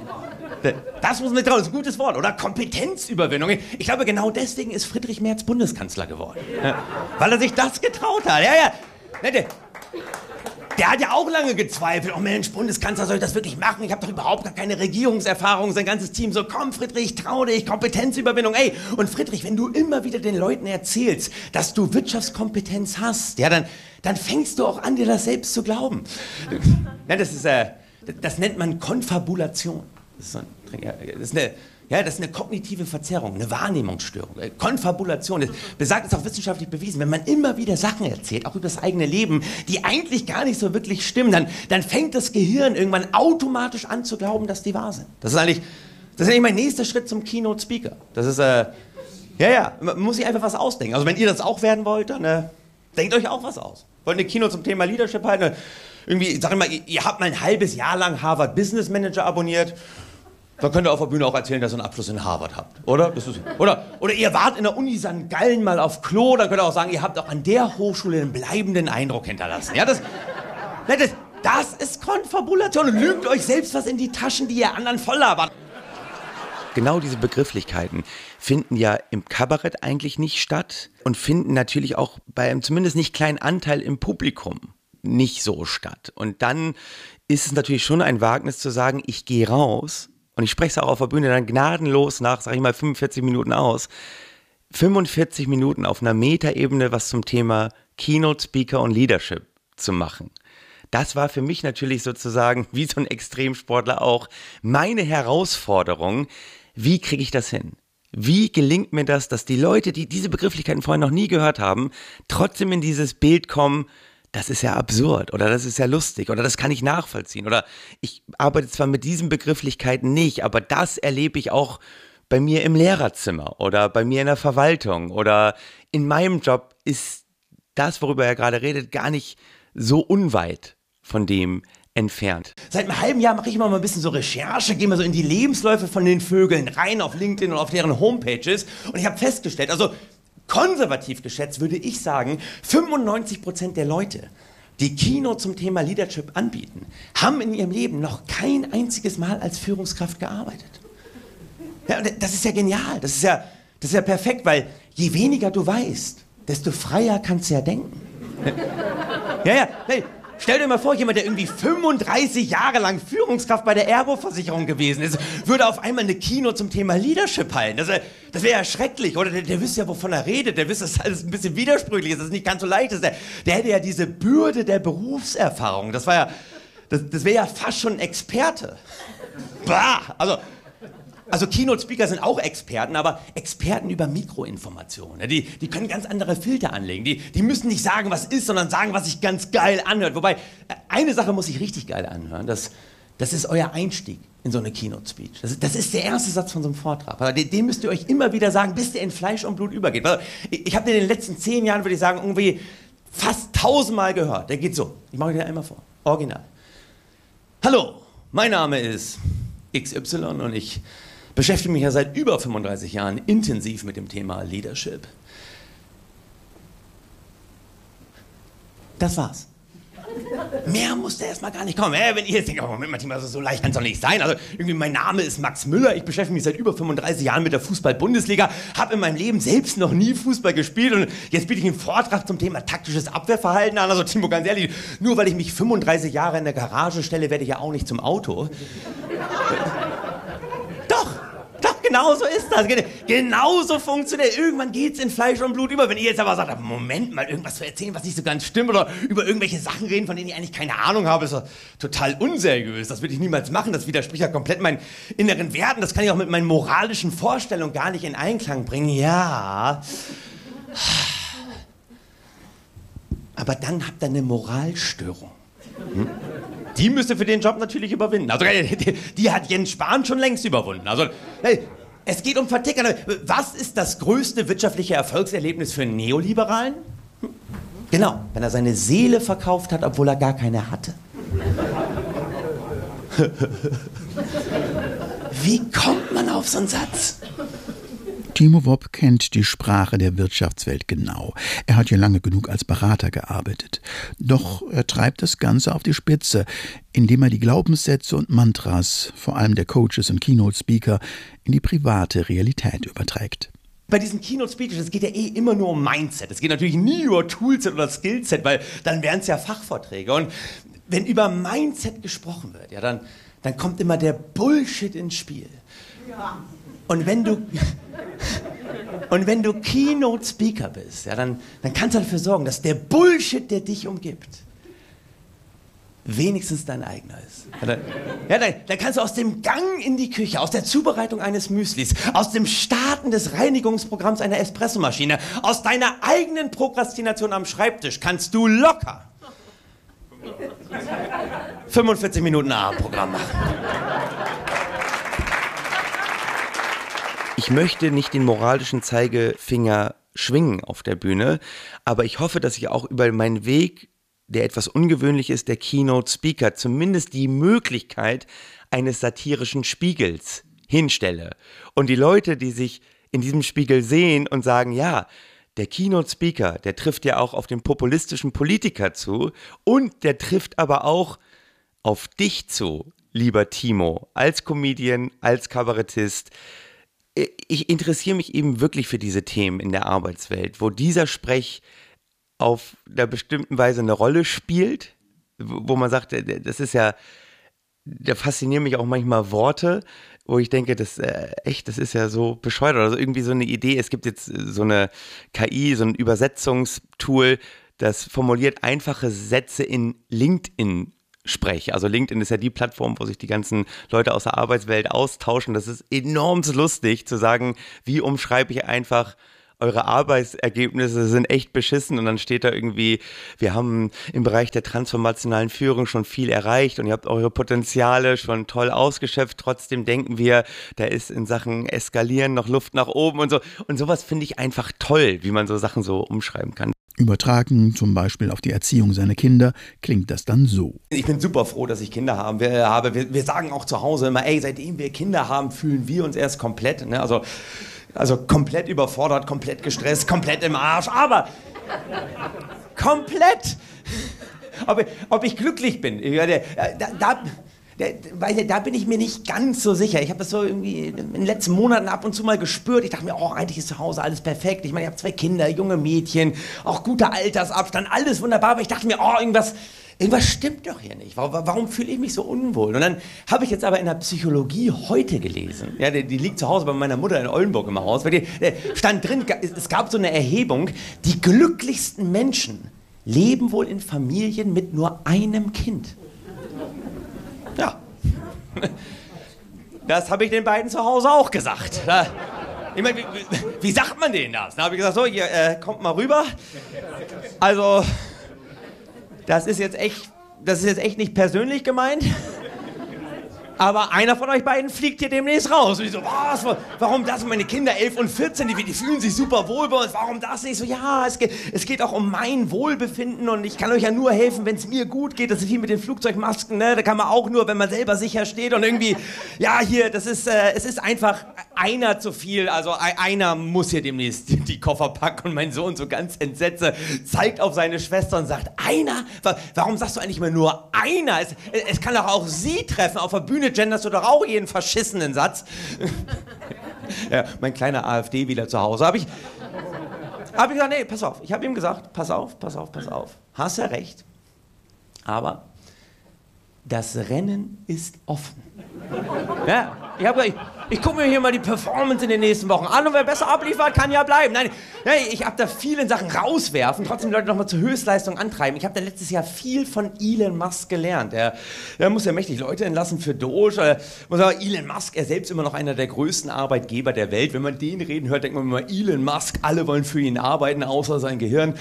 Das muss man trauen, das ist ein gutes Wort, oder? Kompetenzüberwindung. Ich glaube, genau deswegen ist Friedrich Merz Bundeskanzler geworden. Ja. Weil er sich das getraut hat. Ja, ja. Der, der hat ja auch lange gezweifelt. Oh Mensch, Bundeskanzler, soll ich das wirklich machen? Ich habe doch überhaupt gar keine Regierungserfahrung. Sein ganzes Team so, komm Friedrich, trau dich, Kompetenzüberwindung. Ey, und Friedrich, wenn du immer wieder den Leuten erzählst, dass du Wirtschaftskompetenz hast, ja, dann, dann fängst du auch an, dir das selbst zu glauben. Ja, das ist, äh, das nennt man Konfabulation. Das ist, ein, das ist eine, ja, das ist eine kognitive Verzerrung, eine Wahrnehmungsstörung. Konfabulation, das besagt, ist auch wissenschaftlich bewiesen. Wenn man immer wieder Sachen erzählt, auch über das eigene Leben, die eigentlich gar nicht so wirklich stimmen, dann, dann fängt das Gehirn irgendwann automatisch an zu glauben, dass die wahr sind. Das ist eigentlich, das ist eigentlich mein nächster Schritt zum Keynote-Speaker. Das ist, äh, ja, ja, man muss sich einfach was ausdenken. Also wenn ihr das auch werden wollt, dann äh, denkt euch auch was aus. Wollt eine Keynote zum Thema Leadership halten? Irgendwie, sag ich mal, ihr, ihr habt mal ein halbes Jahr lang Harvard Business Manager abonniert. Dann könnt ihr auf der Bühne auch erzählen, dass ihr einen Abschluss in Harvard habt, oder? Das ist, oder? Oder ihr wart in der Uni Sankt Gallen mal auf Klo, dann könnt ihr auch sagen, ihr habt auch an der Hochschule einen bleibenden Eindruck hinterlassen. Ja, das, das, das ist Konfabulation. Und lügt euch selbst was in die Taschen, die ihr anderen voll labert. Genau diese Begrifflichkeiten finden ja im Kabarett eigentlich nicht statt und finden natürlich auch bei einem zumindest nicht kleinen Anteil im Publikum nicht so statt. Und dann ist es natürlich schon ein Wagnis zu sagen, ich gehe raus und ich spreche es auch auf der Bühne dann gnadenlos nach, sag ich mal, fünfundvierzig Minuten aus. fünfundvierzig Minuten auf einer Metaebene was zum Thema Keynote Speaker und Leadership zu machen. Das war für mich natürlich sozusagen, wie so ein Extremsportler auch, meine Herausforderung. Wie kriege ich das hin? Wie gelingt mir das, dass die Leute, die diese Begrifflichkeiten vorher noch nie gehört haben, trotzdem in dieses Bild kommen, das ist ja absurd oder das ist ja lustig oder das kann ich nachvollziehen oder ich arbeite zwar mit diesen Begrifflichkeiten nicht, aber das erlebe ich auch bei mir im Lehrerzimmer oder bei mir in der Verwaltung oder in meinem Job ist das, worüber er gerade redet, gar nicht so unweit von dem entfernt. Seit einem halben Jahr mache ich immer mal ein bisschen so Recherche, gehe mal so in die Lebensläufe von den Vögeln rein auf LinkedIn und auf deren Homepages und ich habe festgestellt, also konservativ geschätzt würde ich sagen, fünfundneunzig Prozent der Leute, die Keynote zum Thema Leadership anbieten, haben in ihrem Leben noch kein einziges Mal als Führungskraft gearbeitet. Ja, das ist ja genial, das ist ja, das ist ja perfekt, weil je weniger du weißt, desto freier kannst du ja denken. Ja, ja, hey. Stell dir mal vor, jemand, der irgendwie fünfunddreißig Jahre lang Führungskraft bei der Ergo-Versicherung gewesen ist, würde auf einmal eine Keynote zum Thema Leadership halten. Das wäre das wär ja schrecklich, oder? Der, der wüsste ja, wovon er redet. Der wüsste, dass das alles ein bisschen widersprüchlich ist, dass es nicht ganz so leicht ist. Der, der hätte ja diese Bürde der Berufserfahrung. Das war ja, das, das wäre ja fast schon ein Experte. Bah! Also, Also Keynote-Speaker sind auch Experten, aber Experten über Mikroinformationen. Die, die können ganz andere Filter anlegen. Die, die müssen nicht sagen, was ist, sondern sagen, was sich ganz geil anhört. Wobei, eine Sache muss sich richtig geil anhören. Das, das ist euer Einstieg in so eine Keynote-Speech. Das, das ist der erste Satz von so einem Vortrag. Also den, den müsst ihr euch immer wieder sagen, bis der in Fleisch und Blut übergeht. Also ich ich habe den in den letzten zehn Jahren, würde ich sagen, irgendwie fast tausendmal gehört. Der geht so. Ich mache euch den einmal vor. Original. Hallo, mein Name ist X Y und ich beschäftige mich ja seit über fünfunddreißig Jahren intensiv mit dem Thema Leadership. Das war's. Mehr musste erstmal gar nicht kommen. Äh, wenn ihr jetzt denkt, oh, Moment mal, also so leicht kann es doch nicht sein. Also irgendwie mein Name ist Max Müller, ich beschäftige mich seit über fünfunddreißig Jahren mit der Fußball-Bundesliga, habe in meinem Leben selbst noch nie Fußball gespielt und jetzt biete ich einen Vortrag zum Thema taktisches Abwehrverhalten an. Also Timo, ganz ehrlich, nur weil ich mich fünfunddreißig Jahre in der Garage stelle, werde ich ja auch nicht zum Auto. Genau so ist das. Genau so funktioniert. Irgendwann geht es in Fleisch und Blut über. Wenn ihr jetzt aber sagt, Moment mal, irgendwas zu erzählen, was nicht so ganz stimmt oder über irgendwelche Sachen reden, von denen ich eigentlich keine Ahnung habe, ist doch total unseriös. Das würde ich niemals machen. Das widerspricht ja komplett meinen inneren Werten. Das kann ich auch mit meinen moralischen Vorstellungen gar nicht in Einklang bringen. Ja. Aber dann habt ihr eine Moralstörung. Hm? Die müsst ihr für den Job natürlich überwinden. Also die, die hat Jens Spahn schon längst überwunden. Also es geht um Vertickern. Was ist das größte wirtschaftliche Erfolgserlebnis für einen Neoliberalen? Hm? Genau, wenn er seine Seele verkauft hat, obwohl er gar keine hatte. Wie kommt man auf so einen Satz? Timo Wopp kennt die Sprache der Wirtschaftswelt genau. Er hat hier lange genug als Berater gearbeitet. Doch er treibt das Ganze auf die Spitze, indem er die Glaubenssätze und Mantras, vor allem der Coaches und Keynote-Speaker, in die private Realität überträgt. Bei diesen Keynote-Speeches, es geht ja eh immer nur um Mindset. Es geht natürlich nie über Toolset oder Skillset, weil dann wären es ja Fachvorträge. Und wenn über Mindset gesprochen wird, ja, dann, dann kommt immer der Bullshit ins Spiel. Ja. Und wenn du, und wenn du Keynote-Speaker bist, ja, dann, dann kannst du dafür sorgen, dass der Bullshit, der dich umgibt, wenigstens dein eigener ist. Ja, dann, ja, dann, dann kannst du aus dem Gang in die Küche, aus der Zubereitung eines Müslis, aus dem Starten des Reinigungsprogramms einer Espressomaschine, aus deiner eigenen Prokrastination am Schreibtisch, kannst du locker fünfundvierzig Minuten Abendprogramm machen. Ich möchte nicht den moralischen Zeigefinger schwingen auf der Bühne, aber ich hoffe, dass ich auch über meinen Weg, der etwas ungewöhnlich ist, der Keynote-Speaker, zumindest die Möglichkeit eines satirischen Spiegels hinstelle. Und die Leute, die sich in diesem Spiegel sehen und sagen, ja, der Keynote-Speaker, der trifft ja auch auf den populistischen Politiker zu und der trifft aber auch auf dich zu, lieber Timo, als Comedian, als Kabarettist. Ich interessiere mich eben wirklich für diese Themen in der Arbeitswelt, wo dieser Sprech auf einer bestimmten Weise eine Rolle spielt, wo man sagt, das ist ja, da faszinieren mich auch manchmal Worte, wo ich denke, das äh, echt, das ist ja so bescheuert oder so irgendwie so eine Idee. Es gibt jetzt so eine K I, so ein Übersetzungstool, das formuliert einfache Sätze in LinkedIn spreche. Also LinkedIn ist ja die Plattform, wo sich die ganzen Leute aus der Arbeitswelt austauschen. Das ist enorm lustig zu sagen, wie umschreibe ich einfach, eure Arbeitsergebnisse sind echt beschissen und dann steht da irgendwie, wir haben im Bereich der transformationalen Führung schon viel erreicht und ihr habt eure Potenziale schon toll ausgeschöpft. Trotzdem denken wir, da ist in Sachen Eskalieren noch Luft nach oben und so. Und sowas finde ich einfach toll, wie man so Sachen so umschreiben kann. Übertragen zum Beispiel auf die Erziehung seiner Kinder klingt das dann so. Ich bin super froh, dass ich Kinder haben. Wir, habe. Wir, wir sagen auch zu Hause immer, ey, seitdem wir Kinder haben, fühlen wir uns erst komplett. Ne? Also, also komplett überfordert, komplett gestresst, komplett im Arsch. Aber komplett. Ob, ob ich glücklich bin, da, da, da, da bin ich mir nicht ganz so sicher. Ich habe das so irgendwie in den letzten Monaten ab und zu mal gespürt. Ich dachte mir, oh, eigentlich ist zu Hause alles perfekt. Ich meine, ich habe zwei Kinder, junge Mädchen, auch guter Altersabstand, alles wunderbar. Aber ich dachte mir, oh, irgendwas, irgendwas stimmt doch hier nicht. Warum, warum fühle ich mich so unwohl? Und dann habe ich jetzt aber in der Psychologie heute gelesen. Ja, die, die liegt zu Hause bei meiner Mutter in Oldenburg im Haus. Weil die, stand drin, es gab so eine Erhebung, die glücklichsten Menschen leben wohl in Familien mit nur einem Kind. Ja, das habe ich den beiden zu Hause auch gesagt. Ich meine, wie, wie sagt man denen das? Da habe ich gesagt, so, ihr äh, kommt mal rüber. Also, das ist jetzt echt, das ist jetzt echt nicht persönlich gemeint. Aber einer von euch beiden fliegt hier demnächst raus. Und ich so, was? Warum das? Meine Kinder, elf und vierzehn, die, die fühlen sich super wohl bei uns. Warum das nicht? So, ja, es geht, es geht auch um mein Wohlbefinden und ich kann euch ja nur helfen, wenn es mir gut geht. Das ist wie mit den Flugzeugmasken, ne? Da kann man auch nur, wenn man selber sicher steht und irgendwie, ja, hier, das ist, äh, es ist einfach einer zu viel. Also einer muss hier demnächst die Koffer packen und mein Sohn so ganz entsetzt zeigt auf seine Schwester und sagt, einer? Warum sagst du eigentlich immer nur einer? Es, es kann doch auch sie treffen auf der Bühne. Genderst du doch auch jeden verschissenen Satz. Ja, mein kleiner AfD-Wähler zu Hause. Habe ich, hab ich gesagt, nee, pass auf. Ich habe ihm gesagt, pass auf, pass auf, pass auf. Hast ja recht. Aber das Rennen ist offen. Ja, ich habe gesagt, ich, ich gucke mir hier mal die Performance in den nächsten Wochen an und wer besser abliefert, kann ja bleiben. Nein, ich habe da viele Sachen rauswerfen, trotzdem die Leute nochmal zur Höchstleistung antreiben. Ich habe da letztes Jahr viel von Elon Musk gelernt. Er, er muss ja mächtig Leute entlassen für Doge. Muss aber Elon Musk, er selbst immer noch einer der größten Arbeitgeber der Welt. Wenn man den reden hört, denkt man immer, Elon Musk, alle wollen für ihn arbeiten, außer sein Gehirn.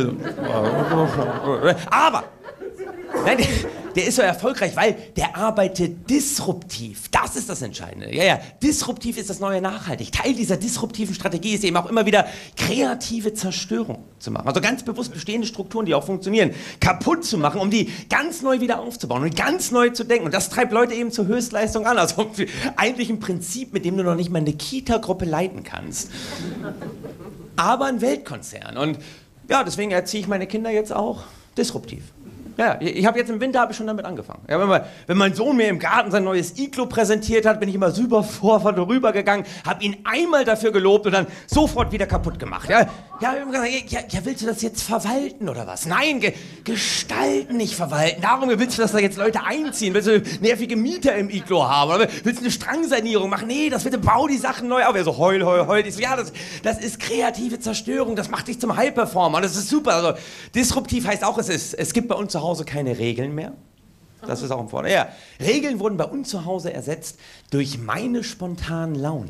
Aber nein, der, der ist so erfolgreich, weil der arbeitet disruptiv. Das ist das Entscheidende. Ja, ja, disruptiv ist das neue Nachhaltig. Teil dieser disruptiven Strategie ist eben auch immer wieder kreative Zerstörung zu machen. Also ganz bewusst bestehende Strukturen, die auch funktionieren, kaputt zu machen, um die ganz neu wieder aufzubauen und ganz neu zu denken. Und das treibt Leute eben zur Höchstleistung an. Also eigentlich ein Prinzip, mit dem du noch nicht mal eine Kita-Gruppe leiten kannst. Aber ein Weltkonzern. Und ja, deswegen erziehe ich meine Kinder jetzt auch disruptiv. Ja, ich habe jetzt im Winter habe ich schon damit angefangen. Ja, wenn, man, wenn mein Sohn mir im Garten sein neues Iglu präsentiert hat, bin ich immer super vorwärts rübergegangen, habe ihn einmal dafür gelobt und dann sofort wieder kaputt gemacht. Ja, ja, ja, ja willst du das jetzt verwalten oder was? Nein, ge gestalten, nicht verwalten. Darum willst du, dass da jetzt Leute einziehen? Willst du nervige Mieter im Iglu haben? Oder willst du eine Strangsanierung machen? Nee, das bitte bau die Sachen neu auf. Er so heul, heul, heul. Ich so, ja, das, das ist kreative Zerstörung. Das macht dich zum High-Performer. Das ist super. Also disruptiv heißt auch, es ist, es gibt bei uns zu Hause keine Regeln mehr. Das ist auch ein Vorteil. Ja, Regeln wurden bei uns zu Hause ersetzt durch meine spontanen Launen.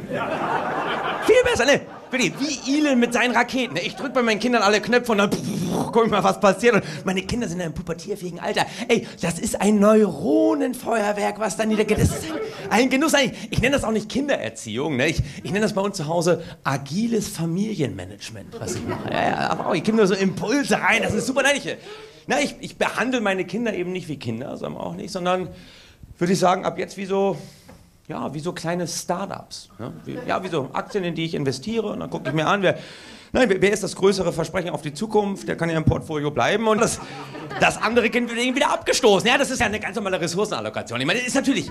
Viel besser, ne? Wie Elon mit seinen Raketen. Ich drücke bei meinen Kindern alle Knöpfe und dann guck ich mal, was passiert. Und meine Kinder sind in einem pubertierfähigen Alter. Ey, das ist ein Neuronenfeuerwerk, was da niedergeht. Das ist ein, ein Genuss. Ich nenne das auch nicht Kindererziehung. Ne? Ich, ich nenne das bei uns zu Hause agiles Familienmanagement, was ich mache. Ja, ja, aber auch, ich gebe nur so Impulse rein. Das ist super. Nein, ich, na, ich, ich behandle meine Kinder eben nicht wie Kinder, sagen wir auch nicht, sondern würde ich sagen, ab jetzt wie so... Ja, wie so kleine Startups. Ne? Wie, ja, wie so Aktien, in die ich investiere. Und dann gucke ich mir an, wer, nein, wer, wer ist das größere Versprechen auf die Zukunft? Der kann ja im Portfolio bleiben. Und das, das andere Kind wird irgendwie wieder abgestoßen. Ja, das ist ja eine ganz normale Ressourcenallokation. Ich meine, es ist natürlich...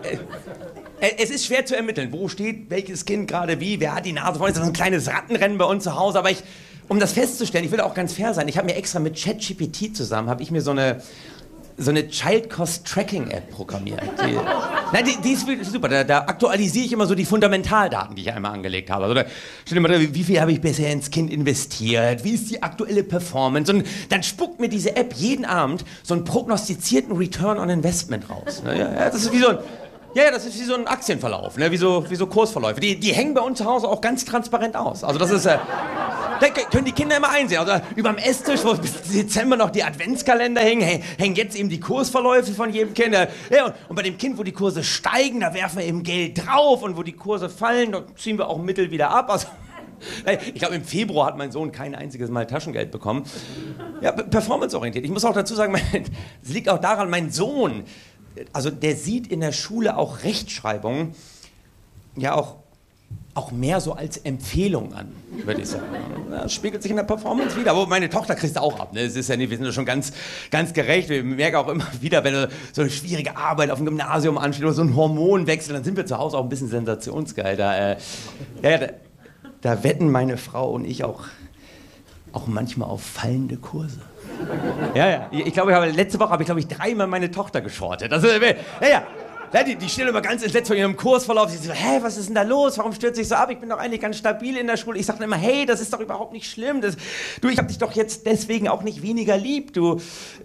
Äh, es ist schwer zu ermitteln, wo steht welches Kind gerade wie, wer hat die Nase voll. Es ist so ein kleines Rattenrennen bei uns zu Hause. Aber ich, um das festzustellen, ich will auch ganz fair sein, ich habe mir extra mit ChatGPT zusammen, habe ich mir so eine... so eine Child-Cost-Tracking-App programmiert. Die, na, die, die ist super. Da, da aktualisiere ich immer so die Fundamentaldaten, die ich einmal angelegt habe. Also da steht immer drin, wie viel habe ich bisher ins Kind investiert, wie ist die aktuelle Performance. Und dann spuckt mir diese App jeden Abend so einen prognostizierten Return on Investment raus. Ja, ja, das ist wie so ein... Ja, ja, das ist wie so ein Aktienverlauf, ne? wie, so, wie so Kursverläufe. Die, die hängen bei uns zu Hause auch ganz transparent aus. Also das ist, äh, da können die Kinder immer einsehen. Also über dem Esstisch, wo bis Dezember noch die Adventskalender hängen, hey, hängen jetzt eben die Kursverläufe von jedem Kind. Ja, und, und bei dem Kind, wo die Kurse steigen, da werfen wir eben Geld drauf. Und wo die Kurse fallen, da ziehen wir auch Mittel wieder ab. Also, ich glaube, im Februar hat mein Sohn kein einziges Mal Taschengeld bekommen. Ja, performanceorientiert. Ich muss auch dazu sagen, es liegt auch daran, mein Sohn... Also der sieht in der Schule auch Rechtschreibung ja auch, auch mehr so als Empfehlung an, würde ich sagen. Das spiegelt sich in der Performance wieder. Aber meine Tochter kriegt auch ab. Ne? Das ist ja nicht, wir sind ja schon ganz, ganz gerecht. Wir merken auch immer wieder, wenn so eine schwierige Arbeit auf dem Gymnasium ansteht oder so ein Hormonwechsel, dann sind wir zu Hause auch ein bisschen sensationsgeil. Da, äh, ja, da, da wetten meine Frau und ich auch, auch manchmal auf fallende Kurse. Ja, ja. Ich glaube, ich habe, letzte Woche habe ich, glaube ich, dreimal meine Tochter geschortet. Also, ja, ja. Die, die stehen immer ganz entsetzt von ihrem Kursverlauf. Sie so, hä, was ist denn da los? Warum stürzt sich so ab? Ich bin doch eigentlich ganz stabil in der Schule. Ich sage immer, hey, das ist doch überhaupt nicht schlimm. Das, du, ich habe dich doch jetzt deswegen auch nicht weniger lieb. Du,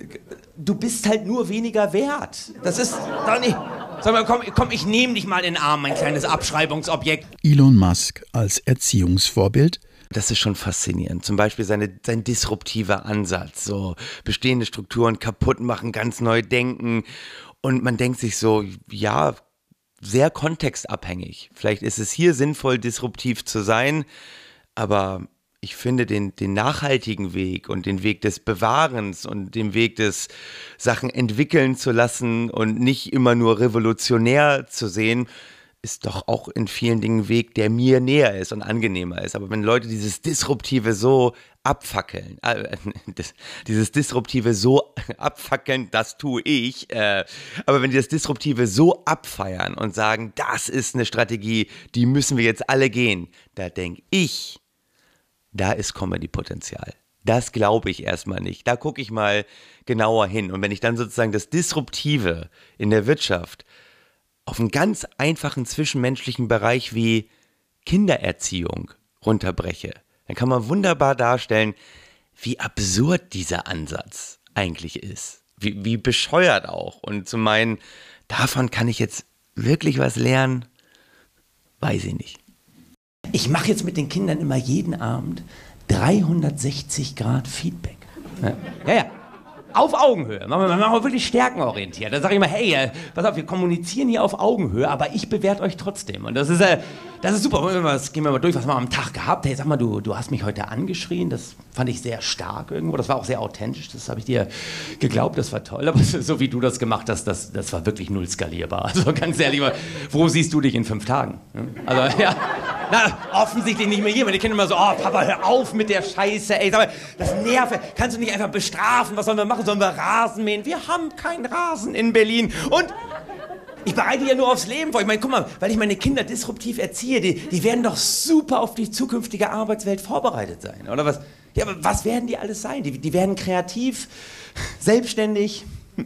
du bist halt nur weniger wert. Das ist doch nicht... Sag mal, komm, komm, ich nehme dich mal in den Arm, mein kleines Abschreibungsobjekt. Elon Musk als Erziehungsvorbild. Das ist schon faszinierend. Zum Beispiel seine, sein disruptiver Ansatz, so bestehende Strukturen kaputt machen, ganz neu denken. Und man denkt sich so, ja, sehr kontextabhängig. Vielleicht ist es hier sinnvoll, disruptiv zu sein, aber ich finde den, den nachhaltigen Weg und den Weg des Bewahrens und den Weg des Sachen entwickeln zu lassen und nicht immer nur revolutionär zu sehen, ist doch auch in vielen Dingen ein Weg, der mir näher ist und angenehmer ist. Aber wenn Leute dieses Disruptive so abfackeln, äh, das, dieses Disruptive so abfackeln, das tue ich, äh, aber wenn die das Disruptive so abfeiern und sagen, das ist eine Strategie, die müssen wir jetzt alle gehen, da denke ich, da ist Comedy-Potenzial. Das glaube ich erstmal nicht. Da gucke ich mal genauer hin. Und wenn ich dann sozusagen das Disruptive in der Wirtschaft auf einen ganz einfachen zwischenmenschlichen Bereich wie Kindererziehung runterbreche, dann kann man wunderbar darstellen, wie absurd dieser Ansatz eigentlich ist. Wie, wie bescheuert auch. Und zu meinen, davon kann ich jetzt wirklich was lernen, weiß ich nicht. Ich mache jetzt mit den Kindern immer jeden Abend dreihundertsechzig Grad Feedback. Ja, ja. ja. Auf Augenhöhe. Machen wir, machen wir wirklich stärkenorientiert. Da sage ich immer, hey, äh, pass auf, wir kommunizieren hier auf Augenhöhe, aber ich bewerte euch trotzdem. Und das ist, äh, das ist super. Das gehen wir mal durch, was haben wir am Tag gehabt. Hey, sag mal, du, du hast mich heute angeschrien. Das fand ich sehr stark irgendwo. Das war auch sehr authentisch. Das habe ich dir geglaubt. Das war toll. Aber so wie du das gemacht hast, das, das war wirklich null skalierbar. Also ganz ehrlich, wo siehst du dich in fünf Tagen? Also, ja. Na, offensichtlich nicht mehr hier, weil die Kinder immer so, oh Papa, hör auf mit der Scheiße, ey, sag mal, das nervt, kannst du nicht einfach bestrafen, was sollen wir machen, sollen wir Rasen mähen? Wir haben keinen Rasen in Berlin und ich bereite ja nur aufs Leben vor. Ich meine, guck mal, weil ich meine Kinder disruptiv erziehe, die, die werden doch super auf die zukünftige Arbeitswelt vorbereitet sein, oder was? Ja, aber was werden die alles sein? Die, die werden kreativ, selbstständig,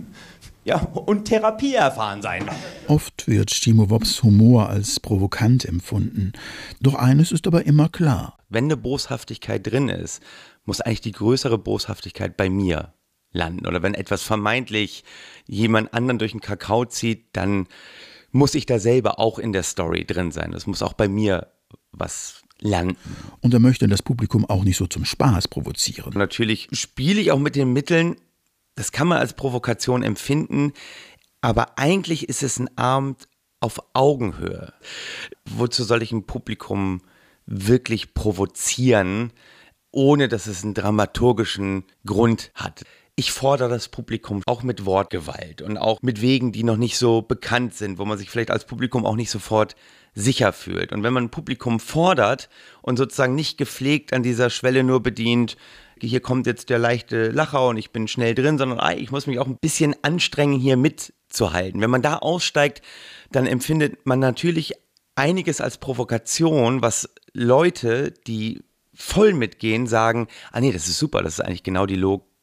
ja, und therapieerfahren sein. Oft wird Timo Wops Humor als provokant empfunden. Doch eines ist aber immer klar. Wenn eine Boshaftigkeit drin ist, muss eigentlich die größere Boshaftigkeit bei mir landen. Oder wenn etwas vermeintlich jemand anderen durch den Kakao zieht, dann muss ich da selber auch in der Story drin sein. Das muss auch bei mir was landen. Und er möchte das Publikum auch nicht so zum Spaß provozieren. Natürlich spiele ich auch mit den Mitteln. Das kann man als Provokation empfinden, aber eigentlich ist es ein Abend auf Augenhöhe. Wozu soll ich ein Publikum wirklich provozieren, ohne dass es einen dramaturgischen Grund hat? Ich fordere das Publikum auch mit Wortgewalt und auch mit Wegen, die noch nicht so bekannt sind, wo man sich vielleicht als Publikum auch nicht sofort sicher fühlt. Und wenn man ein Publikum fordert und sozusagen nicht gepflegt an dieser Schwelle nur bedient, hier kommt jetzt der leichte Lacher und ich bin schnell drin, sondern ah, ich muss mich auch ein bisschen anstrengen, hier mitzuhalten. Wenn man da aussteigt, dann empfindet man natürlich einiges als Provokation, was Leute, die voll mitgehen, sagen, ah nee, das ist super, das ist eigentlich genau die Logik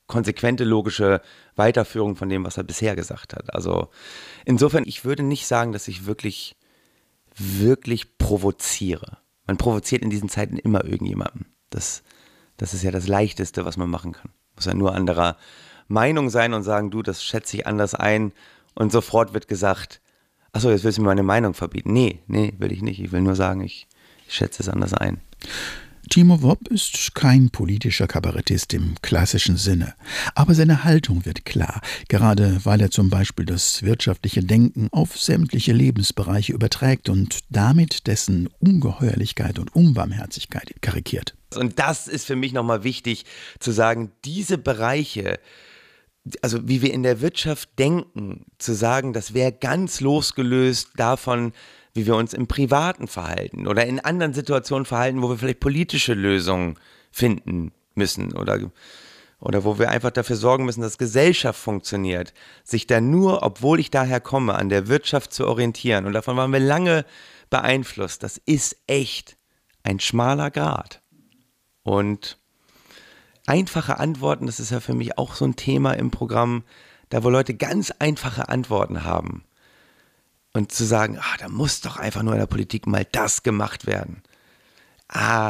konsequente, logische Weiterführung von dem, was er bisher gesagt hat. Also insofern, ich würde nicht sagen, dass ich wirklich, wirklich provoziere. Man provoziert in diesen Zeiten immer irgendjemanden. Das, das ist ja das Leichteste, was man machen kann. Muss ja nur anderer Meinung sein und sagen, du, das schätze ich anders ein. Und sofort wird gesagt, achso, jetzt willst du mir meine Meinung verbieten. Nee, nee, will ich nicht. Ich will nur sagen, ich, ich schätze es anders ein. Timo Wopp ist kein politischer Kabarettist im klassischen Sinne. Aber seine Haltung wird klar, gerade weil er zum Beispiel das wirtschaftliche Denken auf sämtliche Lebensbereiche überträgt und damit dessen Ungeheuerlichkeit und Unbarmherzigkeit karikiert. Und das ist für mich nochmal wichtig zu sagen, diese Bereiche, also wie wir in der Wirtschaft denken, zu sagen, das wäre ganz losgelöst davon, wie wir uns im Privaten verhalten oder in anderen Situationen verhalten, wo wir vielleicht politische Lösungen finden müssen oder, oder wo wir einfach dafür sorgen müssen, dass Gesellschaft funktioniert, sich da nur, obwohl ich daher komme, an der Wirtschaft zu orientieren. Und davon waren wir lange beeinflusst. Das ist echt ein schmaler Grat. Und einfache Antworten, das ist ja für mich auch so ein Thema im Programm, da wo Leute ganz einfache Antworten haben. Und zu sagen, ah, da muss doch einfach nur in der Politik mal das gemacht werden. Ah,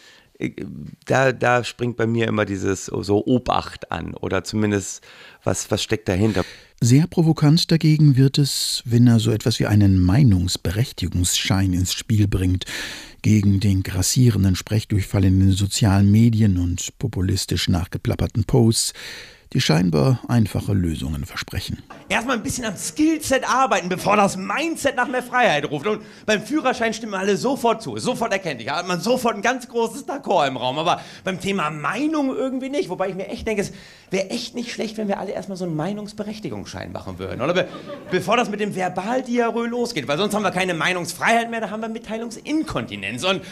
da, da springt bei mir immer dieses so Obacht an oder zumindest, was, was steckt dahinter. Sehr provokant dagegen wird es, wenn er so etwas wie einen Meinungsberechtigungsschein ins Spiel bringt, gegen den grassierenden Sprechdurchfall in den sozialen Medien und populistisch nachgeplapperten Posts, die scheinbar einfache Lösungen versprechen. Erstmal ein bisschen am Skillset arbeiten, bevor das Mindset nach mehr Freiheit ruft. Und beim Führerschein stimmen alle sofort zu, sofort erkenntlich. Da hat man sofort ein ganz großes D'accord im Raum. Aber beim Thema Meinung irgendwie nicht. Wobei ich mir echt denke, es wäre echt nicht schlecht, wenn wir alle erstmal so einen Meinungsberechtigungsschein machen würden. Oder be bevor das mit dem Verbaldiarrhoe losgeht. Weil sonst haben wir keine Meinungsfreiheit mehr, da haben wir Mitteilungsinkontinenz. Und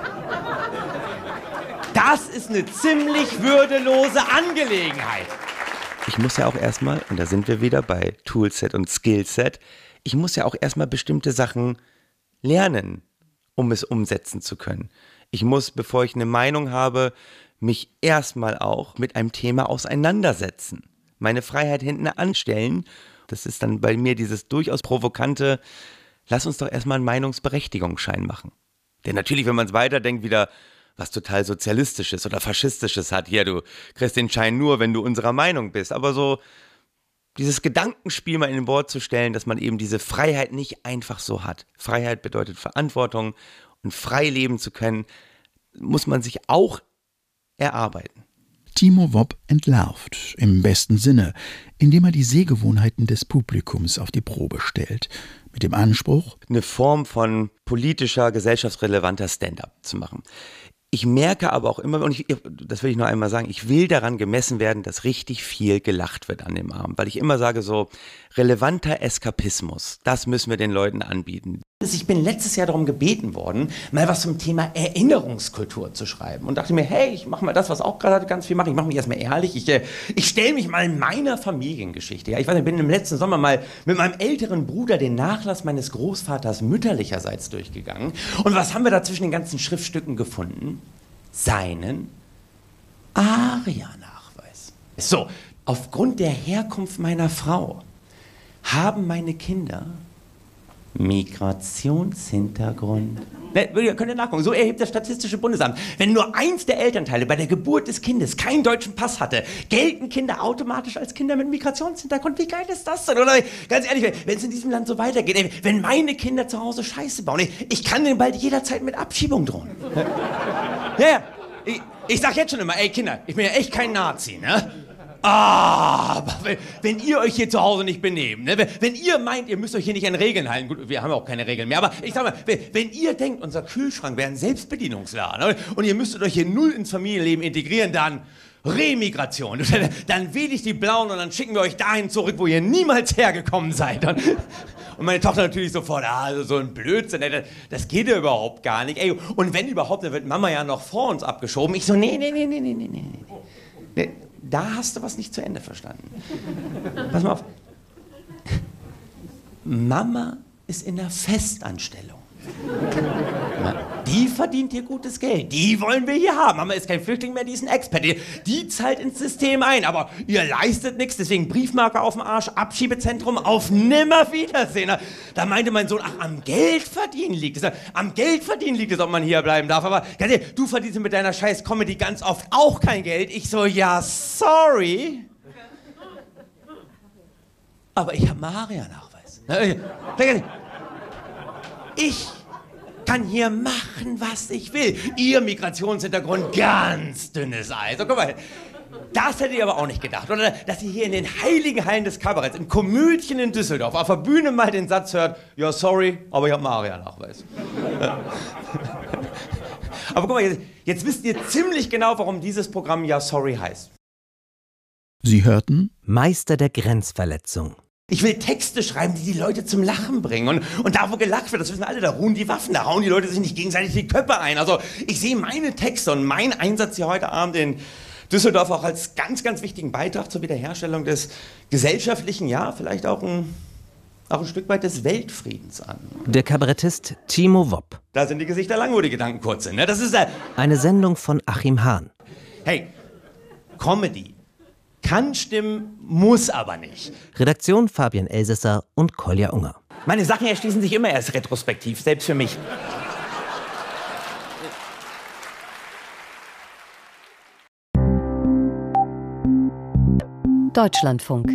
das ist eine ziemlich würdelose Angelegenheit. Ich muss ja auch erstmal, und da sind wir wieder bei Toolset und Skillset, ich muss ja auch erstmal bestimmte Sachen lernen, um es umsetzen zu können. Ich muss, bevor ich eine Meinung habe, mich erstmal auch mit einem Thema auseinandersetzen. Meine Freiheit hinten anstellen. Das ist dann bei mir dieses durchaus provokante, lass uns doch erstmal einen Meinungsberechtigungsschein machen. Denn natürlich, wenn man es weiterdenkt, wieder was total Sozialistisches oder Faschistisches hat. Hier, du kriegst den Schein nur, wenn du unserer Meinung bist. Aber so dieses Gedankenspiel mal in ein Wort zu stellen, dass man eben diese Freiheit nicht einfach so hat. Freiheit bedeutet Verantwortung und frei leben zu können, muss man sich auch erarbeiten. Timo Wopp entlarvt, im besten Sinne, indem er die Sehgewohnheiten des Publikums auf die Probe stellt. Mit dem Anspruch, eine Form von politischer, gesellschaftsrelevanter Stand-up zu machen. Ich merke aber auch immer, und ich, das will ich noch einmal sagen, ich will daran gemessen werden, dass richtig viel gelacht wird an dem Abend. Weil ich immer sage, so relevanter Eskapismus, das müssen wir den Leuten anbieten. Ich bin letztes Jahr darum gebeten worden, mal was zum Thema Erinnerungskultur zu schreiben. Und dachte mir, hey, ich mache mal das, was auch gerade ganz viel mache. Ich mache mich erstmal ehrlich. Ich, äh, ich stelle mich mal in meiner Familiengeschichte. Ja, ich weiß nicht, ich bin im letzten Sommer mal mit meinem älteren Bruder den Nachlass meines Großvaters mütterlicherseits durchgegangen. Und was haben wir da zwischen den ganzen Schriftstücken gefunden? Seinen ARIA-Nachweis. So, aufgrund der Herkunft meiner Frau haben meine Kinder Migrationshintergrund. Ne, könnt ihr nachgucken, so erhebt das Statistische Bundesamt. Wenn nur eins der Elternteile bei der Geburt des Kindes keinen deutschen Pass hatte, gelten Kinder automatisch als Kinder mit Migrationshintergrund. Wie geil ist das denn? Oder ganz ehrlich, wenn es in diesem Land so weitergeht, ey, wenn meine Kinder zu Hause Scheiße bauen, ey, ich kann denen bald jederzeit mit Abschiebung drohen. Ja, ja. Ich, ich sag jetzt schon immer, ey Kinder, ich bin ja echt kein Nazi, ne? Ah, aber wenn, wenn ihr euch hier zu Hause nicht benehmt, ne? wenn, wenn ihr meint, ihr müsst euch hier nicht an Regeln halten, gut, wir haben ja auch keine Regeln mehr, aber ich sag mal, wenn, wenn ihr denkt, unser Kühlschrank wäre ein Selbstbedienungsladen, ne? Und ihr müsstet euch hier null ins Familienleben integrieren, dann Remigration. Dann wähle ich die Blauen und dann schicken wir euch dahin zurück, wo ihr niemals hergekommen seid. Und, und meine Tochter natürlich sofort, ah, also so ein Blödsinn, das, das geht ja überhaupt gar nicht. Ey, und wenn überhaupt, dann wird Mama ja noch vor uns abgeschoben. Ich so, nee, nee, nee, nee, nee, nee, nee. nee. Da hast du was nicht zu Ende verstanden. Pass mal auf. Mama ist in der Festanstellung. Ma Die verdient hier gutes Geld. Die wollen wir hier haben. Mama ist kein Flüchtling mehr, die ist ein Experte. Die zahlt ins System ein. Aber ihr leistet nichts, deswegen Briefmarke auf dem Arsch, Abschiebezentrum auf Nimmerwiedersehen. Da meinte mein Sohn, ach, am Geld verdienen liegt es. Am Geld verdienen liegt es, ob man hier bleiben darf. Aber ganz ehrlich, du verdienst mit deiner scheiß Comedy ganz oft auch kein Geld. Ich so, ja, sorry. Aber ich habe Malaria-Nachweis. Ich kann hier machen, was ich will. Ihr Migrationshintergrund, ganz dünnes Eis. So, guck mal, das hätte ich aber auch nicht gedacht. Oder dass ihr hier in den heiligen Hallen des Kabaretts, im Komödchen in Düsseldorf, auf der Bühne mal den Satz hört, ja, sorry, aber ich habe Malaria-Nachweis. Aber guck mal, jetzt, jetzt wisst ihr ziemlich genau, warum dieses Programm Ja, sorry heißt. Sie hörten Meister der Grenzverletzung. Ich will Texte schreiben, die die Leute zum Lachen bringen. Und, und da, wo gelacht wird, das wissen alle, da ruhen die Waffen, da hauen die Leute sich nicht gegenseitig die Köpfe ein. Also ich sehe meine Texte und meinen Einsatz hier heute Abend in Düsseldorf auch als ganz, ganz wichtigen Beitrag zur Wiederherstellung des gesellschaftlichen, ja, vielleicht auch ein, auch ein Stück weit des Weltfriedens an. Der Kabarettist Timo Wopp. Da sind die Gesichter lang, wo die Gedanken kurz sind. Ne? Das ist äh Eine Sendung von Achim Hahn. Hey, Comedy kann stimmen, muss aber nicht. Redaktion Fabian Elsässer und Kolja Unger. Meine Sachen erschließen sich immer erst retrospektiv, selbst für mich. Deutschlandfunk.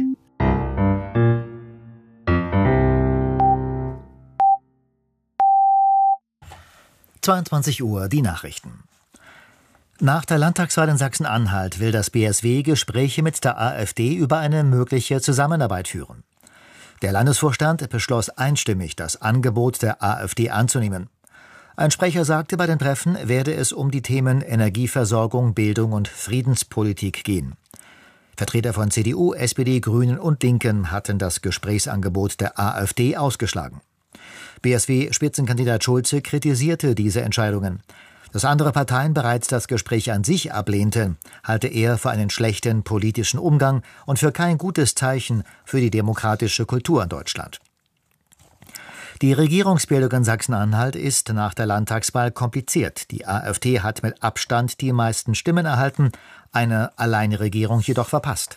zweiundzwanzig Uhr, die Nachrichten. Nach der Landtagswahl in Sachsen-Anhalt will das B S W Gespräche mit der AfD über eine mögliche Zusammenarbeit führen. Der Landesvorstand beschloss einstimmig, das Angebot der AfD anzunehmen. Ein Sprecher sagte, bei den Treffen werde es um die Themen Energieversorgung, Bildung und Friedenspolitik gehen. Vertreter von C D U, S P D, Grünen und Linken hatten das Gesprächsangebot der AfD ausgeschlagen. B S W-Spitzenkandidat Schulze kritisierte diese Entscheidungen. Dass andere Parteien bereits das Gespräch an sich ablehnten, halte er für einen schlechten politischen Umgang und für kein gutes Zeichen für die demokratische Kultur in Deutschland. Die Regierungsbildung in Sachsen-Anhalt ist nach der Landtagswahl kompliziert. Die AfD hat mit Abstand die meisten Stimmen erhalten, eine Alleinregierung jedoch verpasst.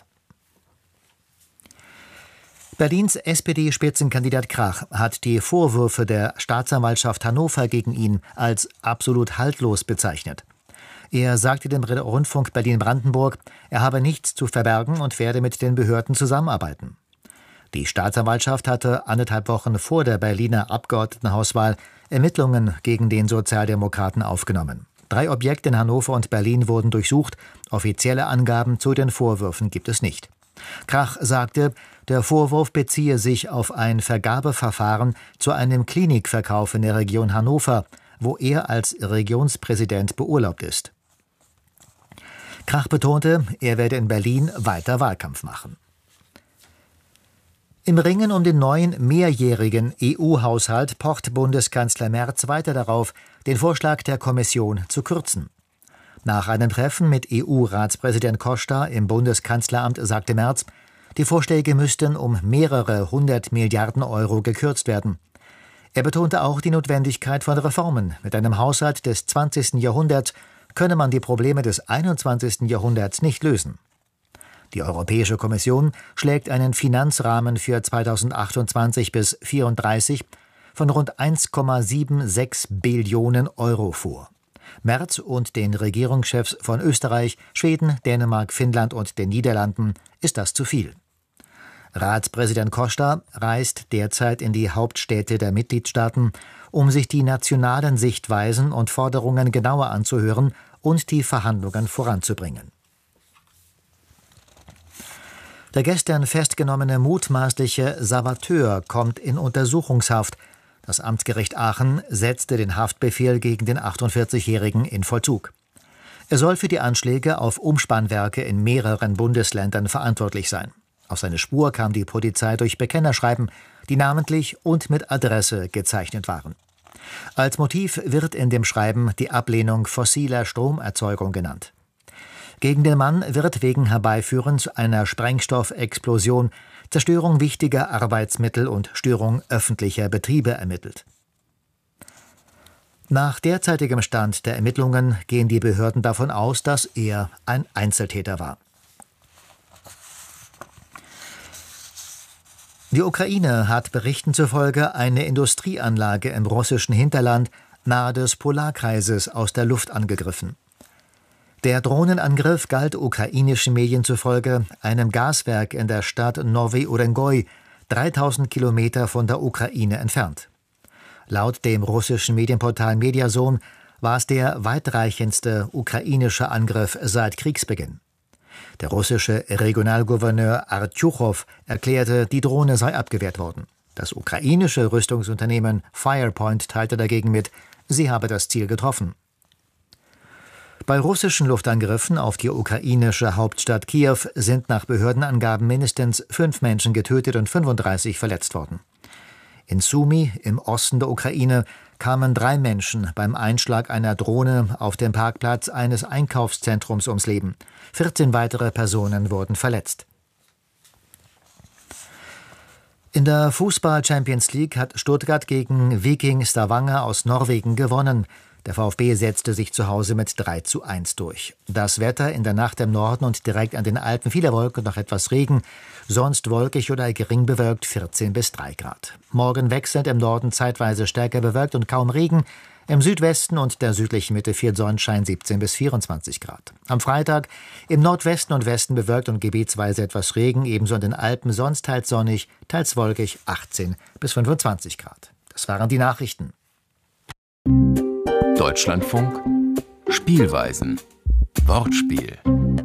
Berlins S P D-Spitzenkandidat Krach hat die Vorwürfe der Staatsanwaltschaft Hannover gegen ihn als absolut haltlos bezeichnet. Er sagte dem Rundfunk Berlin-Brandenburg, er habe nichts zu verbergen und werde mit den Behörden zusammenarbeiten. Die Staatsanwaltschaft hatte anderthalb Wochen vor der Berliner Abgeordnetenhauswahl Ermittlungen gegen den Sozialdemokraten aufgenommen. Drei Objekte in Hannover und Berlin wurden durchsucht. Offizielle Angaben zu den Vorwürfen gibt es nicht. Krach sagte, der Vorwurf beziehe sich auf ein Vergabeverfahren zu einem Klinikverkauf in der Region Hannover, wo er als Regionspräsident beurlaubt ist. Krach betonte, er werde in Berlin weiter Wahlkampf machen. Im Ringen um den neuen mehrjährigen E U-Haushalt pocht Bundeskanzler Merz weiter darauf, den Vorschlag der Kommission zu kürzen. Nach einem Treffen mit E U-Ratspräsident Costa im Bundeskanzleramt sagte Merz, die Vorschläge müssten um mehrere hundert Milliarden Euro gekürzt werden. Er betonte auch die Notwendigkeit von Reformen. Mit einem Haushalt des zwanzigsten Jahrhunderts könne man die Probleme des einundzwanzigsten Jahrhunderts nicht lösen. Die Europäische Kommission schlägt einen Finanzrahmen für zweitausendachtundzwanzig bis zweitausendvierunddreißig von rund eins Komma sechsundsiebzig Billionen Euro vor. Merz und den Regierungschefs von Österreich, Schweden, Dänemark, Finnland und den Niederlanden ist das zu viel. Ratspräsident Costa reist derzeit in die Hauptstädte der Mitgliedstaaten, um sich die nationalen Sichtweisen und Forderungen genauer anzuhören und die Verhandlungen voranzubringen. Der gestern festgenommene mutmaßliche Saboteur kommt in Untersuchungshaft. Das Amtsgericht Aachen setzte den Haftbefehl gegen den achtundvierzigjährigen in Vollzug. Er soll für die Anschläge auf Umspannwerke in mehreren Bundesländern verantwortlich sein. Auf seine Spur kam die Polizei durch Bekennerschreiben, die namentlich und mit Adresse gezeichnet waren. Als Motiv wird in dem Schreiben die Ablehnung fossiler Stromerzeugung genannt. Gegen den Mann wird wegen Herbeiführens einer Sprengstoffexplosion, Zerstörung wichtiger Arbeitsmittel und Störung öffentlicher Betriebe ermittelt. Nach derzeitigem Stand der Ermittlungen gehen die Behörden davon aus, dass er ein Einzeltäter war. Die Ukraine hat Berichten zufolge eine Industrieanlage im russischen Hinterland nahe des Polarkreises aus der Luft angegriffen. Der Drohnenangriff galt ukrainischen Medien zufolge einem Gaswerk in der Stadt Nowy Urengoy, dreitausend Kilometer von der Ukraine entfernt. Laut dem russischen Medienportal Mediazone war es der weitreichendste ukrainische Angriff seit Kriegsbeginn. Der russische Regionalgouverneur Artjuchow erklärte, die Drohne sei abgewehrt worden. Das ukrainische Rüstungsunternehmen Firepoint teilte dagegen mit, sie habe das Ziel getroffen. Bei russischen Luftangriffen auf die ukrainische Hauptstadt Kiew sind nach Behördenangaben mindestens fünf Menschen getötet und fünfunddreißig verletzt worden. In Sumy, im Osten der Ukraine, kamen drei Menschen beim Einschlag einer Drohne auf dem Parkplatz eines Einkaufszentrums ums Leben. vierzehn weitere Personen wurden verletzt. In der Fußball-Champions League hat Stuttgart gegen Viking Stavanger aus Norwegen gewonnen. Der VfB setzte sich zu Hause mit drei zu eins durch. Das Wetter in der Nacht im Norden und direkt an den Alpen, viele Wolken und noch etwas Regen, sonst wolkig oder gering bewölkt, vierzehn bis drei Grad. Morgen wechselnd im Norden zeitweise stärker bewölkt und kaum Regen, im Südwesten und der südlichen Mitte viel Sonnenschein, siebzehn bis vierundzwanzig Grad. Am Freitag im Nordwesten und Westen bewölkt und gebietsweise etwas Regen, ebenso in den Alpen, sonst teils sonnig, teils wolkig, achtzehn bis fünfundzwanzig Grad. Das waren die Nachrichten. Deutschlandfunk Spielweisen. Wortspiel.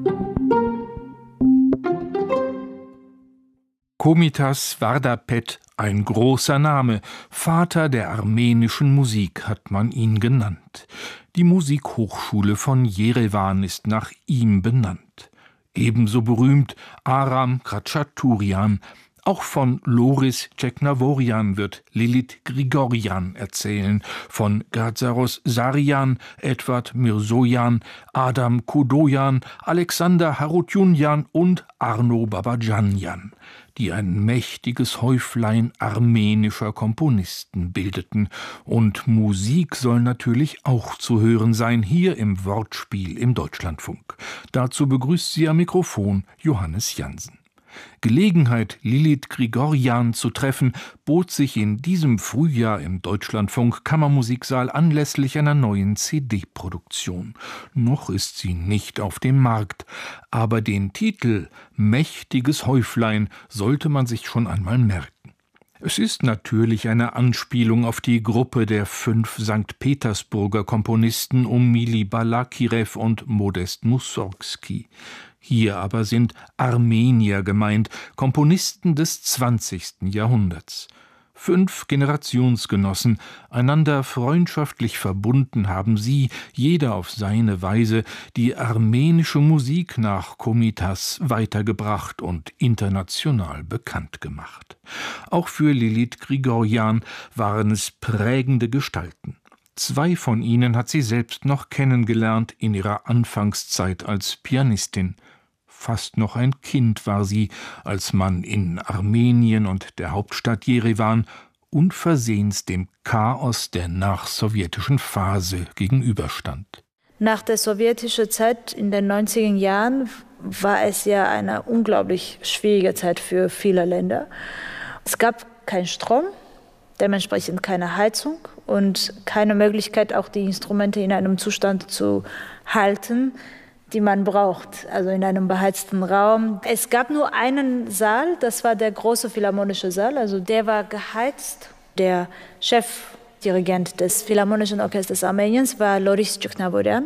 Komitas Vardapet, ein großer Name, Vater der armenischen Musik hat man ihn genannt. Die Musikhochschule von Jerewan ist nach ihm benannt. Ebenso berühmt Aram Khachaturian. Auch von Loris Tscheknavorian wird Lilith Grigorjan erzählen, von Gazaros Sarian, Edward Mirzojan, Adam Kodojan, Alexander Harutjunjan und Arno Babajanjan, die ein mächtiges Häuflein armenischer Komponisten bildeten. Und Musik soll natürlich auch zu hören sein, hier im Wortspiel im Deutschlandfunk. Dazu begrüßt sie am Mikrofon Johannes Jansen. Gelegenheit, Lilith Grigorjan zu treffen, bot sich in diesem Frühjahr im Deutschlandfunk Kammermusiksaal anlässlich einer neuen C D-Produktion. Noch ist sie nicht auf dem Markt, aber den Titel »Mächtiges Häuflein« sollte man sich schon einmal merken. Es ist natürlich eine Anspielung auf die Gruppe der fünf Sankt Petersburger Komponisten um Mili Balakirew und Modest Mussorgsky. Hier aber sind Armenier gemeint, Komponisten des zwanzigsten Jahrhunderts. Fünf Generationsgenossen, einander freundschaftlich verbunden, haben sie, jeder auf seine Weise, die armenische Musik nach Komitas weitergebracht und international bekannt gemacht. Auch für Lilith Grigorjan waren es prägende Gestalten. Zwei von ihnen hat sie selbst noch kennengelernt in ihrer Anfangszeit als Pianistin. Fast noch ein Kind war sie, als man in Armenien und der Hauptstadt Jerewan unversehens dem Chaos der nachsowjetischen Phase gegenüberstand. Nach der sowjetischen Zeit in den neunziger Jahren war es ja eine unglaublich schwierige Zeit für viele Länder. Es gab keinen Strom, dementsprechend keine Heizung und keine Möglichkeit, auch die Instrumente in einem Zustand zu halten, die man braucht, also in einem beheizten Raum. Es gab nur einen Saal, das war der große Philharmonische Saal, also der war geheizt. Der Chefdirigent des Philharmonischen Orchesters Armeniens war Loris Tscheknavorian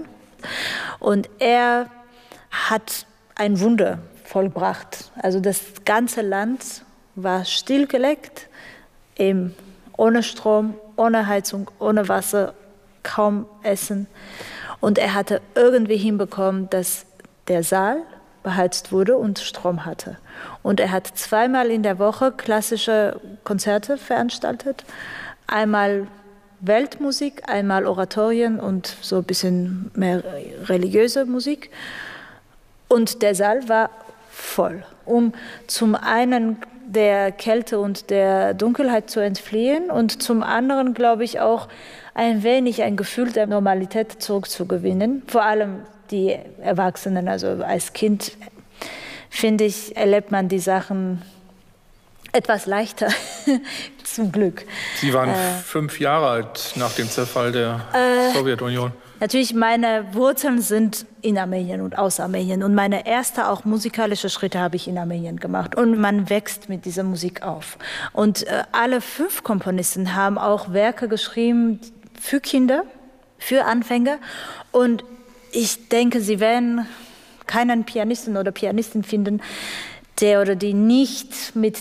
und er hat ein Wunder vollbracht. Also das ganze Land war stillgelegt, eben ohne Strom, ohne Heizung, ohne Wasser, kaum Essen. Und er hatte irgendwie hinbekommen, dass der Saal beheizt wurde und Strom hatte. Und er hat zweimal in der Woche klassische Konzerte veranstaltet. Einmal Weltmusik, einmal Oratorien und so ein bisschen mehr religiöse Musik. Und der Saal war voll. Um zum einen der Kälte und der Dunkelheit zu entfliehen und zum anderen, glaube ich, auch ein wenig ein Gefühl der Normalität zurückzugewinnen. Vor allem die Erwachsenen, also als Kind, finde ich, erlebt man die Sachen etwas leichter, zum Glück. Sie waren äh, fünf Jahre alt nach dem Zerfall der äh, Sowjetunion. Natürlich, meine Wurzeln sind in Armenien und aus Armenien. Und meine erste auch musikalische Schritte habe ich in Armenien gemacht. Und man wächst mit dieser Musik auf. Und äh, alle fünf Komponisten haben auch Werke geschrieben für Kinder, für Anfänger. Und ich denke, sie werden keinen Pianisten oder Pianistin finden, der oder die nicht mit